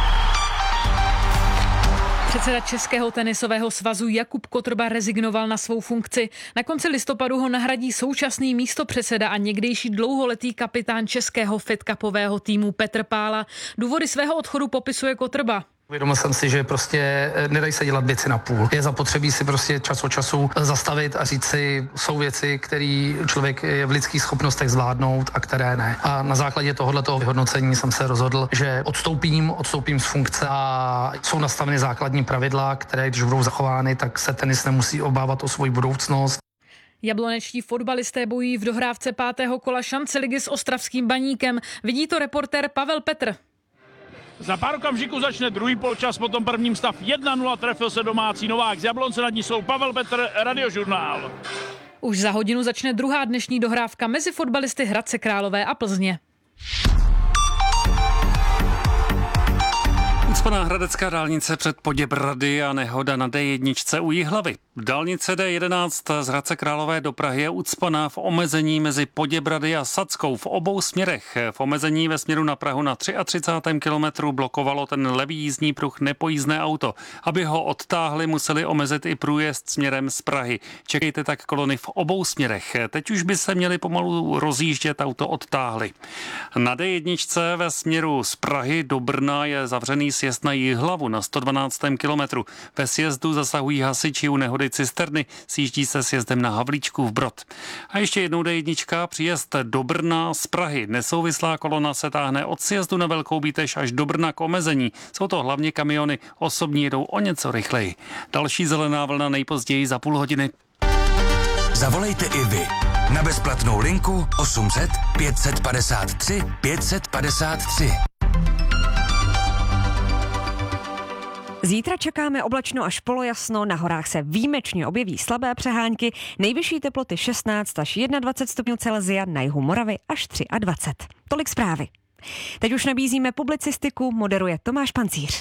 Předseda Českého tenisového svazu Jakub Kotrba rezignoval na svou funkci. Na konci listopadu ho nahradí současný místopředseda a někdejší dlouholetý kapitán českého fedcupového týmu Petr Pála. Důvody svého odchodu popisuje Kotrba. Uvědomil jsem si, že prostě nedají se dělat věci na půl. Je zapotřebí si prostě čas od času zastavit a říct si, jsou věci, které člověk je v lidských schopnostech zvládnout a které ne. A na základě tohoto vyhodnocení jsem se rozhodl, že odstoupím z funkce a jsou nastaveny základní pravidla, které když budou zachovány, tak se tenis nemusí obávat o svou budoucnost. Jablonečtí fotbalisté bojují v dohrávce 5. kola šance ligy s ostravským Baníkem. Vidí to reportér Pavel Petr. Za pár okamžiků začne druhý poločas, potom prvním stav 1-0, trefil se domácí Novák z Jablonce, nad ní jsou Pavel Petr, Radiožurnál. Už za hodinu začne druhá dnešní dohrávka mezi fotbalisty Hradce Králové a Plzně. Ucpaná hradecká dálnice před Poděbrady a nehoda na D1 u Jihlavy. Dálnice D11 z Hradce Králové do Prahy je ucpaná v omezení mezi Poděbrady a Sackou v obou směrech. V omezení ve směru na Prahu na 33. kilometru blokovalo ten levý jízdní pruh nepojízdné auto. Aby ho odtáhli, museli omezit i průjezd směrem z Prahy. Čekejte tak kolony v obou směrech. Teď už by se měli pomalu rozjíždět, auto odtáhli. Na D1 ve směru z Prahy do Brna je zavřený sjezd na Jihlavu na 112. kilometru. Ve sjezdu zasahují hasiči u nehody cisterny, sjíždí se sjezdem na Havlíčkův Brod. A ještě jednou D1, příjezd do Brna z Prahy. Nesouvislá kolona se táhne od sjezdu na Velkou Bítež až do Brna k omezení. Jsou to hlavně kamiony, osobní jedou o něco rychleji. Další zelená vlna nejpozději za půl hodiny. Zavolejte i vy na bezplatnou linku 800 553 553. Zítra čekáme oblačno až polojasno, na horách se výjimečně objeví slabé přehánky, nejvyšší teploty 16 až 21 stupňů Celsia, na jihu Moravy až 23. Tolik zprávy. Teď už nabízíme publicistiku, moderuje Tomáš Pancíř.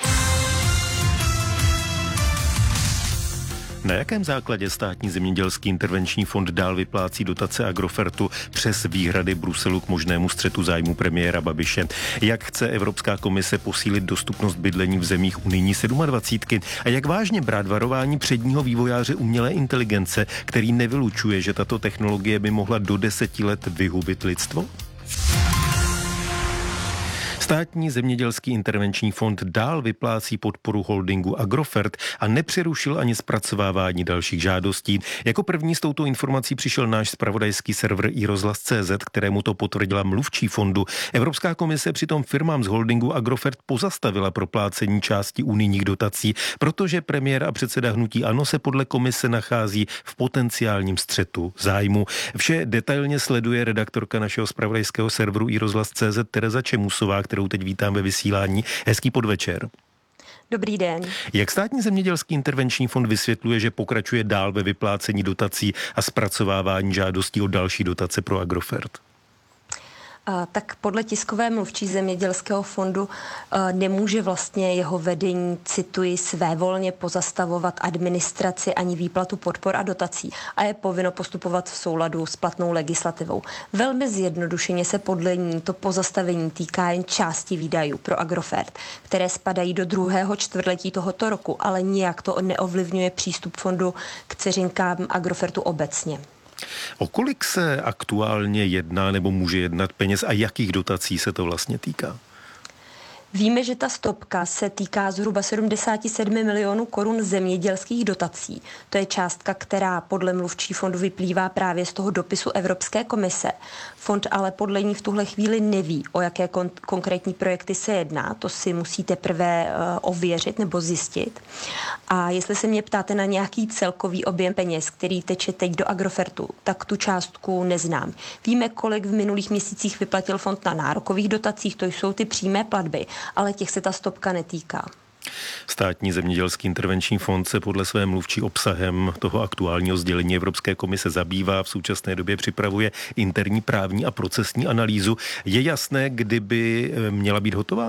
Na jakém základě Státní zemědělský intervenční fond dál vyplácí dotace Agrofertu přes výhrady Bruselu k možnému střetu zájmu premiéra Babiše? Jak chce Evropská komise posílit dostupnost bydlení v zemích unijní 27? A jak vážně brát varování předního vývojáře umělé inteligence, který nevylučuje, že tato technologie by mohla do 10 let vyhubit lidstvo? Státní zemědělský intervenční fond dál vyplácí podporu holdingu Agrofert a nepřerušil ani zpracovávání dalších žádostí. Jako první s touto informací přišel náš zpravodajský server iRozhlas.cz, kterému to potvrdila mluvčí fondu. Evropská komise přitom firmám z holdingu Agrofert pozastavila proplácení části unijních dotací, protože premiér a předseda hnutí ANO se podle komise nachází v potenciálním střetu zájmu. Vše detailně sleduje redaktorka našeho zpravodajského serveru iRozhlas.cz Tereza Čemusová, kterou teď vítám ve vysílání. Hezký podvečer. Dobrý den. Jak Státní zemědělský intervenční fond vysvětluje, že pokračuje dál ve vyplácení dotací a zpracovávání žádostí o další dotace pro Agrofert? Tak podle tiskové mluvčí zemědělského fondu nemůže vlastně jeho vedení, cituji, svévolně pozastavovat administraci ani výplatu podpor a dotací a je povinno postupovat v souladu s platnou legislativou. Velmi zjednodušeně se podle ní to pozastavení týká jen části výdajů pro Agrofert, které spadají do druhého čtvrtletí tohoto roku, ale nijak to neovlivňuje přístup fondu k dceřinkám Agrofertu obecně. O kolik se aktuálně jedná nebo může jednat peněz a jakých dotací se to vlastně týká? Víme, že ta stopka se týká zhruba 77 milionů korun zemědělských dotací. To je částka, která podle mluvčí fondu vyplývá právě z toho dopisu Evropské komise. Fond ale podle ní v tuhle chvíli neví, o jaké konkrétní projekty se jedná. To si musí teprve ověřit nebo zjistit. A jestli se mě ptáte na nějaký celkový objem peněz, který teče teď do Agrofertu, tak tu částku neznám. Víme, kolik v minulých měsících vyplatil fond na nárokových dotacích, to jsou ty přímé platby, ale těch se ta stopka netýká. Státní zemědělský intervenční fond se podle své mluvčí obsahem toho aktuálního sdělení Evropské komise zabývá. V současné době připravuje interní právní a procesní analýzu. Je jasné, kdyby měla být hotová?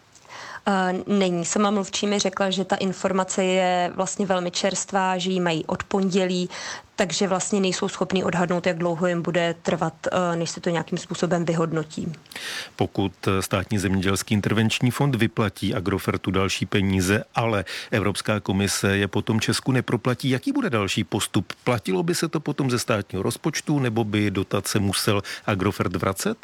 Není. Sama mluvčí mi řekla, že ta informace je vlastně velmi čerstvá, že ji mají od pondělí, takže vlastně nejsou schopni odhadnout, jak dlouho jim bude trvat, než se to nějakým způsobem vyhodnotí. Pokud Státní zemědělský intervenční fond vyplatí Agrofertu další peníze, ale Evropská komise je potom Česku neproplatí, jaký bude další postup? Platilo by se to potom ze státního rozpočtu, nebo by dotace musel Agrofert vracet?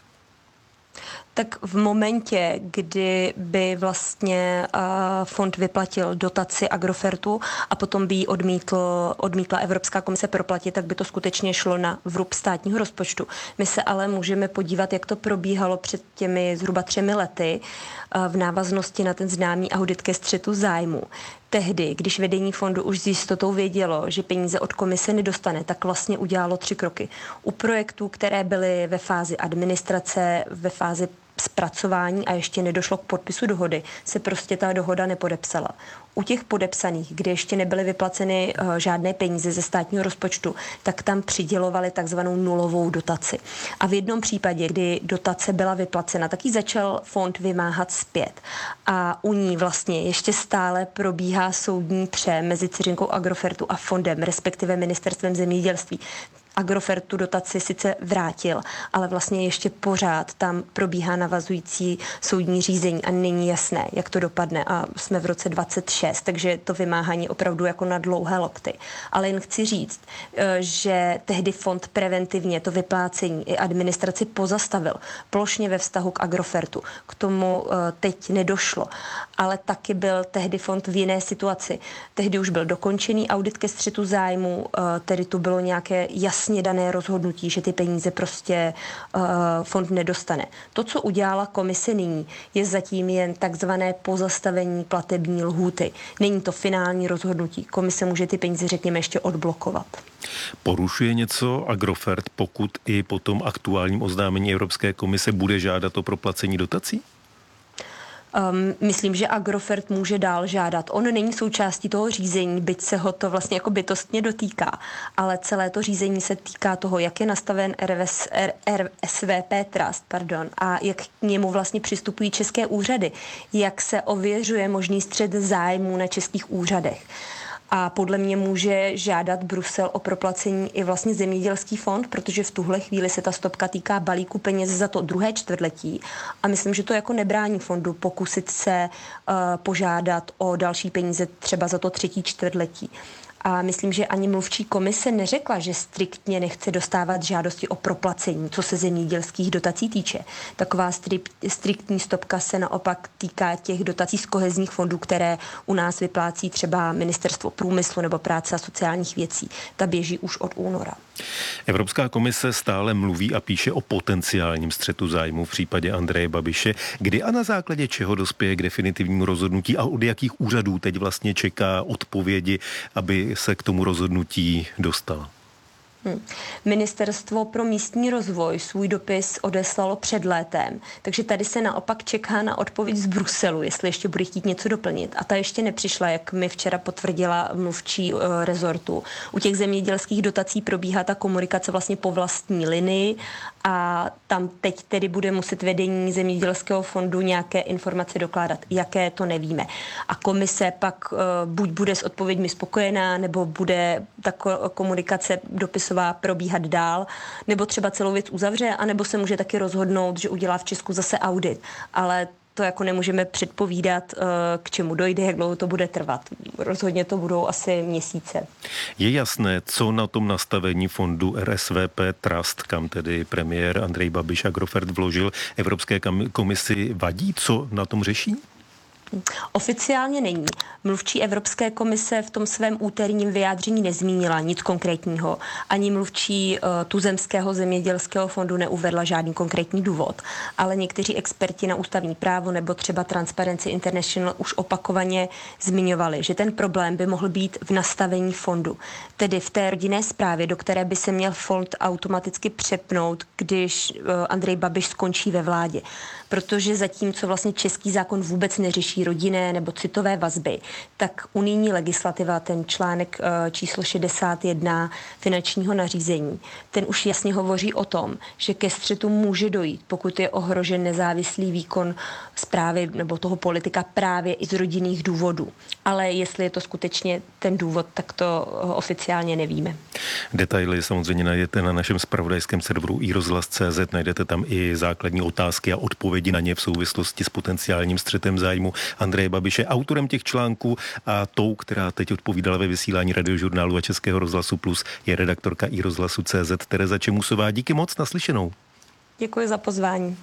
Tak v momentě, kdy by vlastně fond vyplatil dotaci Agrofertu a potom by ji odmítla Evropská komise proplatit, tak by to skutečně šlo na vrub státního rozpočtu. My se ale můžeme podívat, jak to probíhalo před těmi zhruba 3 lety v návaznosti na ten známý audit ke střetu zájmu. Tehdy, když vedení fondu už s jistotou vědělo, že peníze od komise nedostane, tak vlastně udělalo 3 kroky. U projektů, které byly ve fázi administrace, ve fázi zpracování a ještě nedošlo k podpisu dohody, se prostě ta dohoda nepodepsala. U těch podepsaných, kde ještě nebyly vyplaceny žádné peníze ze státního rozpočtu, tak tam přidělovali takzvanou nulovou dotaci. A v jednom případě, kdy dotace byla vyplacena, tak ji začal fond vymáhat zpět. A u ní vlastně ještě stále probíhá soudní pře mezi dceřinkou Agrofertu a fondem, respektive ministerstvem zemědělství. Agrofert tu dotaci sice vrátil, ale vlastně ještě pořád tam probíhá navazující soudní řízení a není jasné, jak to dopadne. A jsme v roce 26, takže to vymáhání opravdu jako na dlouhé lokty. Ale jen chci říct, že tehdy fond preventivně to vyplácení i administraci pozastavil plošně ve vztahu k Agrofertu. K tomu teď nedošlo, ale taky byl tehdy fond v jiné situaci. Tehdy už byl dokončený audit ke střetu zájmu, tedy tu bylo nějaké jasné dané rozhodnutí, že ty peníze prostě fond nedostane. To, co udělala komise nyní, je zatím jen takzvané pozastavení platební lhůty. Není to finální rozhodnutí. Komise může ty peníze, řekněme, ještě odblokovat. Porušuje něco Agrofert, pokud i po tom aktuálním oznámení Evropské komise bude žádat o proplacení dotací? Myslím, že Agrofert může dál žádat. On není součástí toho řízení, byť se ho to vlastně jako bytostně dotýká, ale celé to řízení se týká toho, jak je nastaven RSVP Trust, a jak k němu vlastně přistupují české úřady, jak se ověřuje možný střet zájmů na českých úřadech. A podle mě může žádat Brusel o proplacení i vlastně zemědělský fond, protože v tuhle chvíli se ta stopka týká balíku peněz za to druhé čtvrtletí. A myslím, že to jako nebrání fondu pokusit se požádat o další peníze třeba za to třetí čtvrtletí. A myslím, že ani mluvčí komise neřekla, že striktně nechce dostávat žádosti o proplacení, co se zemědělských dotací týče. Taková striktní stopka se naopak týká těch dotací z kohezních fondů, které u nás vyplácí třeba Ministerstvo průmyslu nebo práce a sociálních věcí. Ta běží už od února. Evropská komise stále mluví a píše o potenciálním střetu zájmu v případě Andreje Babiše. Kdy a na základě čeho dospěje k definitivnímu rozhodnutí a od jakých úřadů teď vlastně čeká odpovědi, aby se k tomu rozhodnutí dostal? Ministerstvo pro místní rozvoj svůj dopis odeslalo před létem, takže tady se naopak čeká na odpověď z Bruselu, jestli ještě bude chtít něco doplnit. A ta ještě nepřišla, jak mi včera potvrdila mluvčí rezortu. U těch zemědělských dotací probíhá ta komunikace vlastně po vlastní linii a tam teď tedy bude muset vedení zemědělského fondu nějaké informace dokládat. Jaké, to nevíme. A komise pak buď bude s odpověďmi spokojená, nebo bude ta komunikace dopisová probíhat dál, nebo třeba celou věc uzavře, anebo se může taky rozhodnout, že udělá v Česku zase audit. Ale to jako nemůžeme předpovídat, k čemu dojde, jak dlouho to bude trvat. Rozhodně to budou asi měsíce. Je jasné, co na tom nastavení fondu RSVP Trust, kam tedy premiér Andrej Babiš Agrofert vložil, Evropské komisi vadí? Co na tom řeší? Oficiálně není. Mluvčí Evropské komise v tom svém úterním vyjádření nezmínila nic konkrétního. Ani mluvčí tuzemského zemědělského fondu neuvedla žádný konkrétní důvod. Ale někteří experti na ústavní právo nebo třeba Transparency International už opakovaně zmiňovali, že ten problém by mohl být v nastavení fondu. Tedy v té rodinné správě, do které by se měl fond automaticky přepnout, když Andrej Babiš skončí ve vládě. Protože zatímco vlastně český zákon vůbec neřeší rodinné nebo citové vazby, tak unijní legislativa, ten článek číslo 61 finančního nařízení, ten už jasně hovoří o tom, že ke střetu může dojít, pokud je ohrožen nezávislý výkon správy nebo toho politika právě i z rodinných důvodů. Ale jestli je to skutečně ten důvod, tak to oficiálně nevíme. Detaily samozřejmě najdete na našem zpravodajském serveru iRozhlas.cz, najdete tam i základní otázky a odpovědi na ně v souvislosti s potenciálním střetem zájmu Andreje Babiše. Autorem těch článků a tou, která teď odpovídala ve vysílání Radiožurnálu a Českého rozhlasu Plus, je redaktorka iRozhlasu.cz Tereza Čemusová. Díky moc, naslyšenou. Děkuji za pozvání.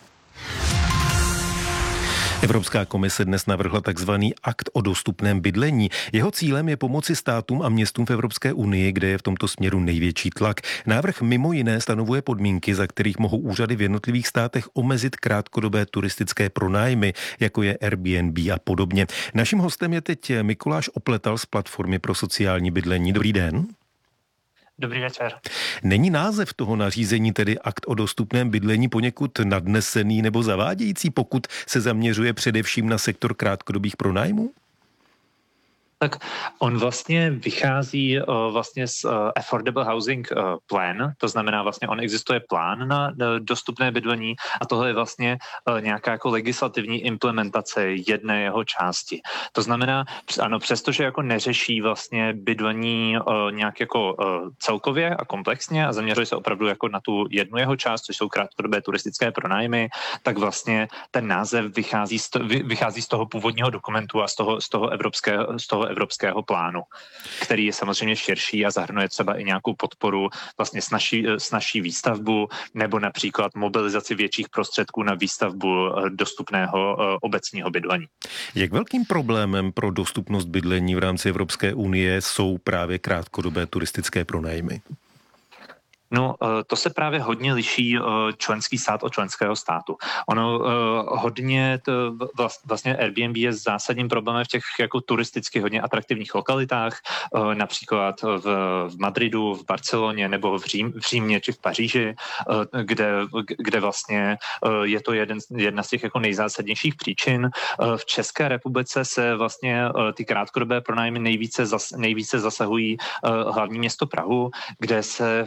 Evropská komise dnes navrhla takzvaný akt o dostupném bydlení. Jeho cílem je pomoci státům a městům v Evropské unii, kde je v tomto směru největší tlak. Návrh mimo jiné stanovuje podmínky, za kterých mohou úřady v jednotlivých státech omezit krátkodobé turistické pronájmy, jako je Airbnb a podobně. Naším hostem je teď Mikuláš Opletal z Platformy pro sociální bydlení. Dobrý den. Dobrý večer. Není název toho nařízení, tedy akt o dostupném bydlení, poněkud nadnesený nebo zavádějící, pokud se zaměřuje především na sektor krátkodobých pronájmů? Tak on vlastně vychází vlastně z Affordable Housing Plan, to znamená vlastně on existuje plán na dostupné bydlení a tohle je vlastně nějaká jako legislativní implementace jedné jeho části. To znamená, ano, přestože jako neřeší vlastně bydlení nějak jako celkově a komplexně a zaměřuje se opravdu jako na tu jednu jeho část, což jsou krátkodobé turistické pronájmy, tak vlastně ten název vychází z toho původního dokumentu a z toho evropského plánu, který je samozřejmě širší a zahrnuje třeba i nějakou podporu vlastně snazší výstavbu nebo například mobilizaci větších prostředků na výstavbu dostupného obecního bydlení. Jak velkým problémem pro dostupnost bydlení v rámci Evropské unie jsou právě krátkodobé turistické pronájmy? No, to se právě hodně liší členský stát od členského státu. Ono hodně, vlastně Airbnb je zásadním problémem v těch jako turisticky hodně atraktivních lokalitách, například v Madridu, v Barceloně nebo v Římě či v Paříži, kde vlastně je to jedna z těch jako nejzásadnějších příčin. V České republice se vlastně ty krátkodobé pronájmy nejvíce zasahují hlavní město Prahu, kde se v tuhle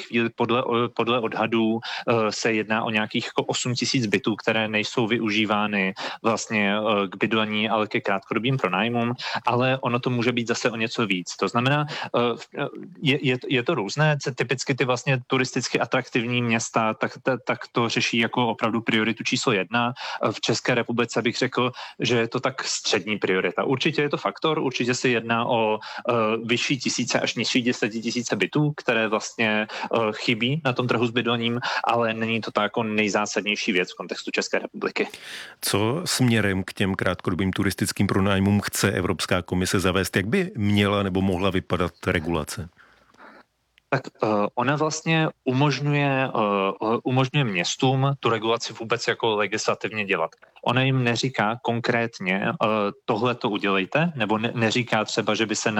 chvíli podle odhadů se jedná o nějakých jako 8 000 bytů, které nejsou využívány vlastně k bydlení, ale ke krátkodobým pronájmům, ale ono to může být zase o něco víc. To znamená, je to různé, typicky ty vlastně turisticky atraktivní města, tak to řeší jako opravdu prioritu číslo 1. V České republice bych řekl, že je to tak střední priorita. Určitě je to faktor, určitě se jedná o vyšší tisíce až nižší 10 000 bytů, které vlastně chybí na tom trhu s bydlením, ale není to tak jako nejzásadnější věc v kontextu České republiky. Co směrem k těm krátkodobým turistickým pronájmům chce Evropská komise zavést? Jak by měla nebo mohla vypadat regulace? Tak ona vlastně umožňuje městům tu regulaci vůbec jako legislativně dělat. Ona jim neříká konkrétně tohle to udělejte, nebo neříká třeba, že by se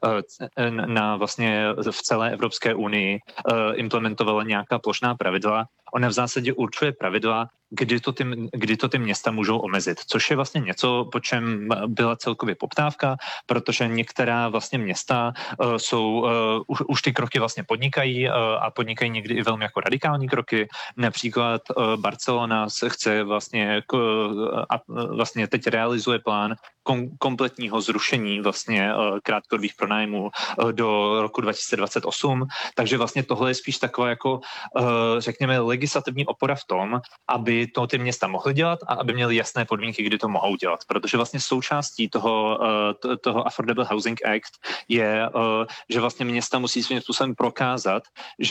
na vlastně v celé Evropské unii implementovala nějaká plošná pravidla. Ona v zásadě určuje pravidla, kdy to ty města můžou omezit, což je vlastně něco, po čem byla celkově poptávka, protože některá vlastně města už ty kroky vlastně podnikají a podnikají někdy i velmi jako radikální kroky. Například Barcelona se chce vlastně teď realizuje plán kompletního zrušení vlastně krátkodobých pronájmů do roku 2028, takže vlastně tohle je spíš taková jako řekněme legislativní opora v tom, aby to ty města mohly dělat a aby měly jasné podmínky, kdy to mohou dělat, protože vlastně součástí toho Affordable Housing Act je, že vlastně města musí svým způsobem prokázat,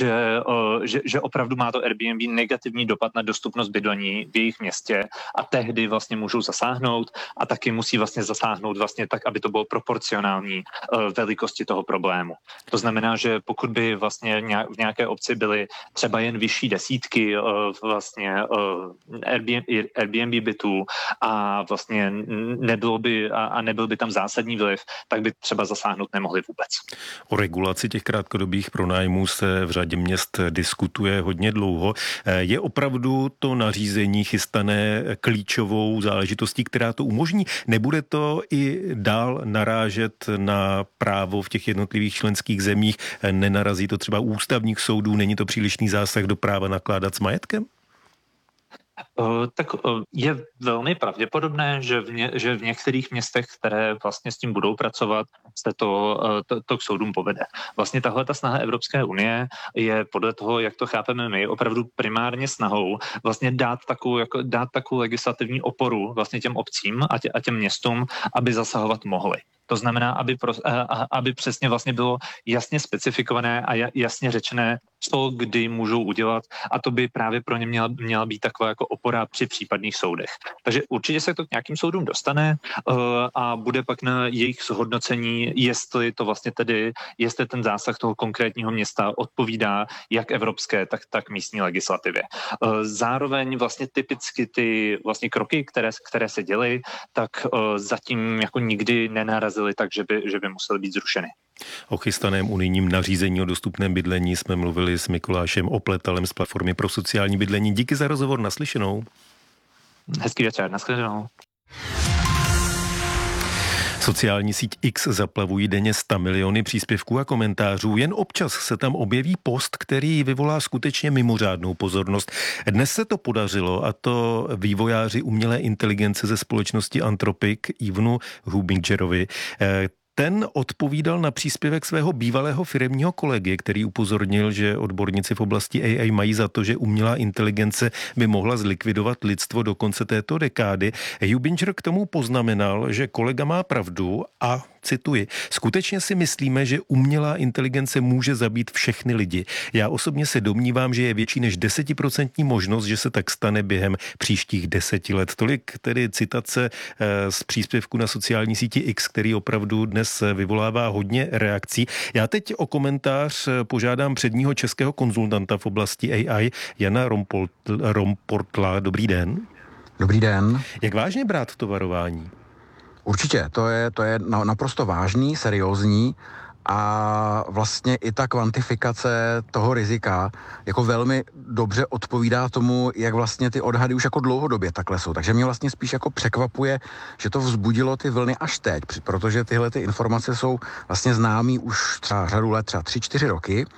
že opravdu má to Airbnb negativní dopad na dostupnost bydlení v jejich městě a tehdy vlastně můžou zasáhnout a taky musí vlastně zasáhnout vlastně tak, aby to bylo proporcionální velikosti toho problému. To znamená, že pokud by vlastně v nějaké obci byly třeba jen vyšší desítky vlastně Airbnb bytů a vlastně nebyl by tam zásadní vliv, tak by třeba zasáhnout nemohli vůbec. O regulaci těch krátkodobých pronájmů se v řadě měst diskutuje hodně dlouho. Je opravdu to nařízení chystané klíčovou záležitostí, která to umožní? Nebude to i dál narážet na právo v těch jednotlivých členských zemích? Nenarazí to třeba u ústavních soudů? Není to přílišný zásah do práva nakládat s majetkem? Tak je velmi pravděpodobné, že v některých městech, které vlastně s tím budou pracovat, se to k soudům povede. Vlastně tahle ta snaha Evropské unie je podle toho, jak to chápeme my, opravdu primárně snahou vlastně dát takovou legislativní oporu vlastně těm obcím a těm městům, aby zasahovat mohly. To znamená, aby přesně vlastně bylo jasně specifikované a jasně řečené, co kdy můžou udělat, a to by právě pro ně měla být taková jako opora při případných soudech. Takže určitě se to k nějakým soudům dostane a bude pak na jejich zhodnocení, jestli ten zásah toho konkrétního města odpovídá jak evropské, tak místní legislativě. Zároveň vlastně typicky ty vlastně kroky, které se děly, tak zatím jako nikdy nenarazily tak, že by musely být zrušeny. O chystaném unijním nařízení o dostupném bydlení jsme mluvili s Mikulášem Opletalem z Platformy pro sociální bydlení. Díky za rozhovor, naslyšenou. Hezký večer, naslyšenou. Sociální síť X zaplavují denně 100 miliony příspěvků a komentářů. Jen občas se tam objeví post, který vyvolá skutečně mimořádnou pozornost. Dnes se to podařilo, a to vývojáři umělé inteligence ze společnosti Anthropic Evanu Hubingerovi. Ten odpovídal na příspěvek svého bývalého firemního kolegy, který upozornil, že odborníci v oblasti AI mají za to, že umělá inteligence by mohla zlikvidovat lidstvo do konce této dekády. Hubinger k tomu poznamenal, že kolega má pravdu a cituji, skutečně si myslíme, že umělá inteligence může zabít všechny lidi. Já osobně se domnívám, že je větší než 10% možnost, že se tak stane během příštích 10 let. Tolik tedy citace z příspěvku na sociální síti X, který opravdu dnes vyvolává hodně reakcí. Já teď o komentář požádám předního českého konzultanta v oblasti AI Jana Romportla. Dobrý den. Dobrý den. Jak vážně brát to varování? Určitě, to je naprosto vážný, seriózní a vlastně i ta kvantifikace toho rizika jako velmi dobře odpovídá tomu, jak vlastně ty odhady už jako dlouhodobě takhle jsou. Takže mě vlastně spíš jako překvapuje, že to vzbudilo ty vlny až teď, protože tyhle ty informace jsou vlastně známý už třeba řadu let, třeba 3-4 roky.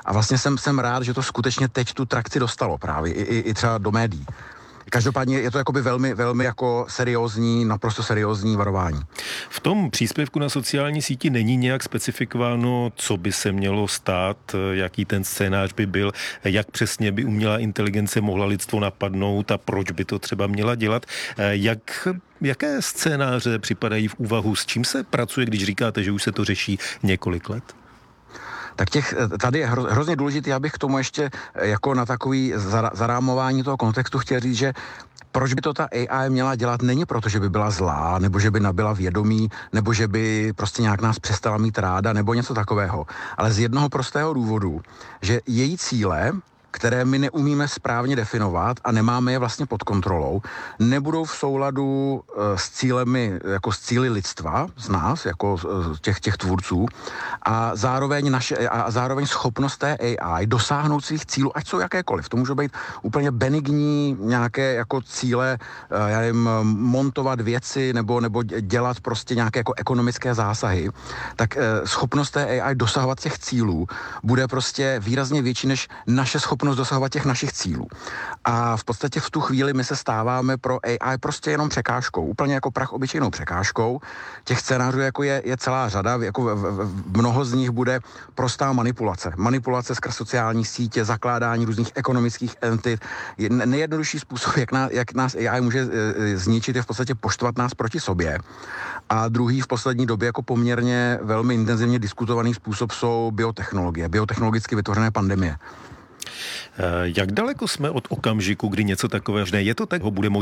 A vlastně jsem rád, že to skutečně teď tu trakci dostalo právě i třeba do médií. Každopádně je to jakoby velmi, velmi jako seriózní, naprosto seriózní varování. V tom příspěvku na sociální síti není nějak specifikováno, co by se mělo stát, jaký ten scénář by byl, jak přesně by umělá inteligence mohla lidstvo napadnout a proč by to třeba měla dělat. Jaké scénáře připadají v úvahu, s čím se pracuje, když říkáte, že už se to řeší několik let? Tak tady je hrozně důležité, abych k tomu ještě jako na takový zarámování toho kontextu chtěl říct, že proč by to ta AI měla dělat, není proto, že by byla zlá, nebo že by nabyla vědomí, nebo že by prostě nějak nás přestala mít ráda, nebo něco takového. Ale z jednoho prostého důvodu, že její cíle, které my neumíme správně definovat a nemáme je vlastně pod kontrolou, nebudou v souladu s cílemi, jako s cíli lidstva, z nás, jako těch tvůrců, a zároveň schopnost té AI dosáhnout svých cílů, ať jsou jakékoliv. To může být úplně benigní nějaké jako cíle, já nevím, montovat věci nebo dělat prostě nějaké jako ekonomické zásahy, tak schopnost té AI dosahovat těch cílů bude prostě výrazně větší než naše schopnost dosahovat těch našich cílů. A v podstatě v tu chvíli my se stáváme pro AI prostě jenom překážkou, úplně jako prach obyčejnou překážkou. Těch scénářů jako je celá řada, jako mnoho z nich bude prostá manipulace. Manipulace skrz sociální sítě, zakládání různých ekonomických entit. Nejjednodušší způsob, jak nás AI může zničit, je v podstatě poštvat nás proti sobě. A druhý v poslední době jako poměrně velmi intenzivně diskutovaný způsob jsou biotechnologie, biotechnologicky vytvořené pandemie. Jak daleko jsme od okamžiku, kdy něco takového, je to tak, ho bude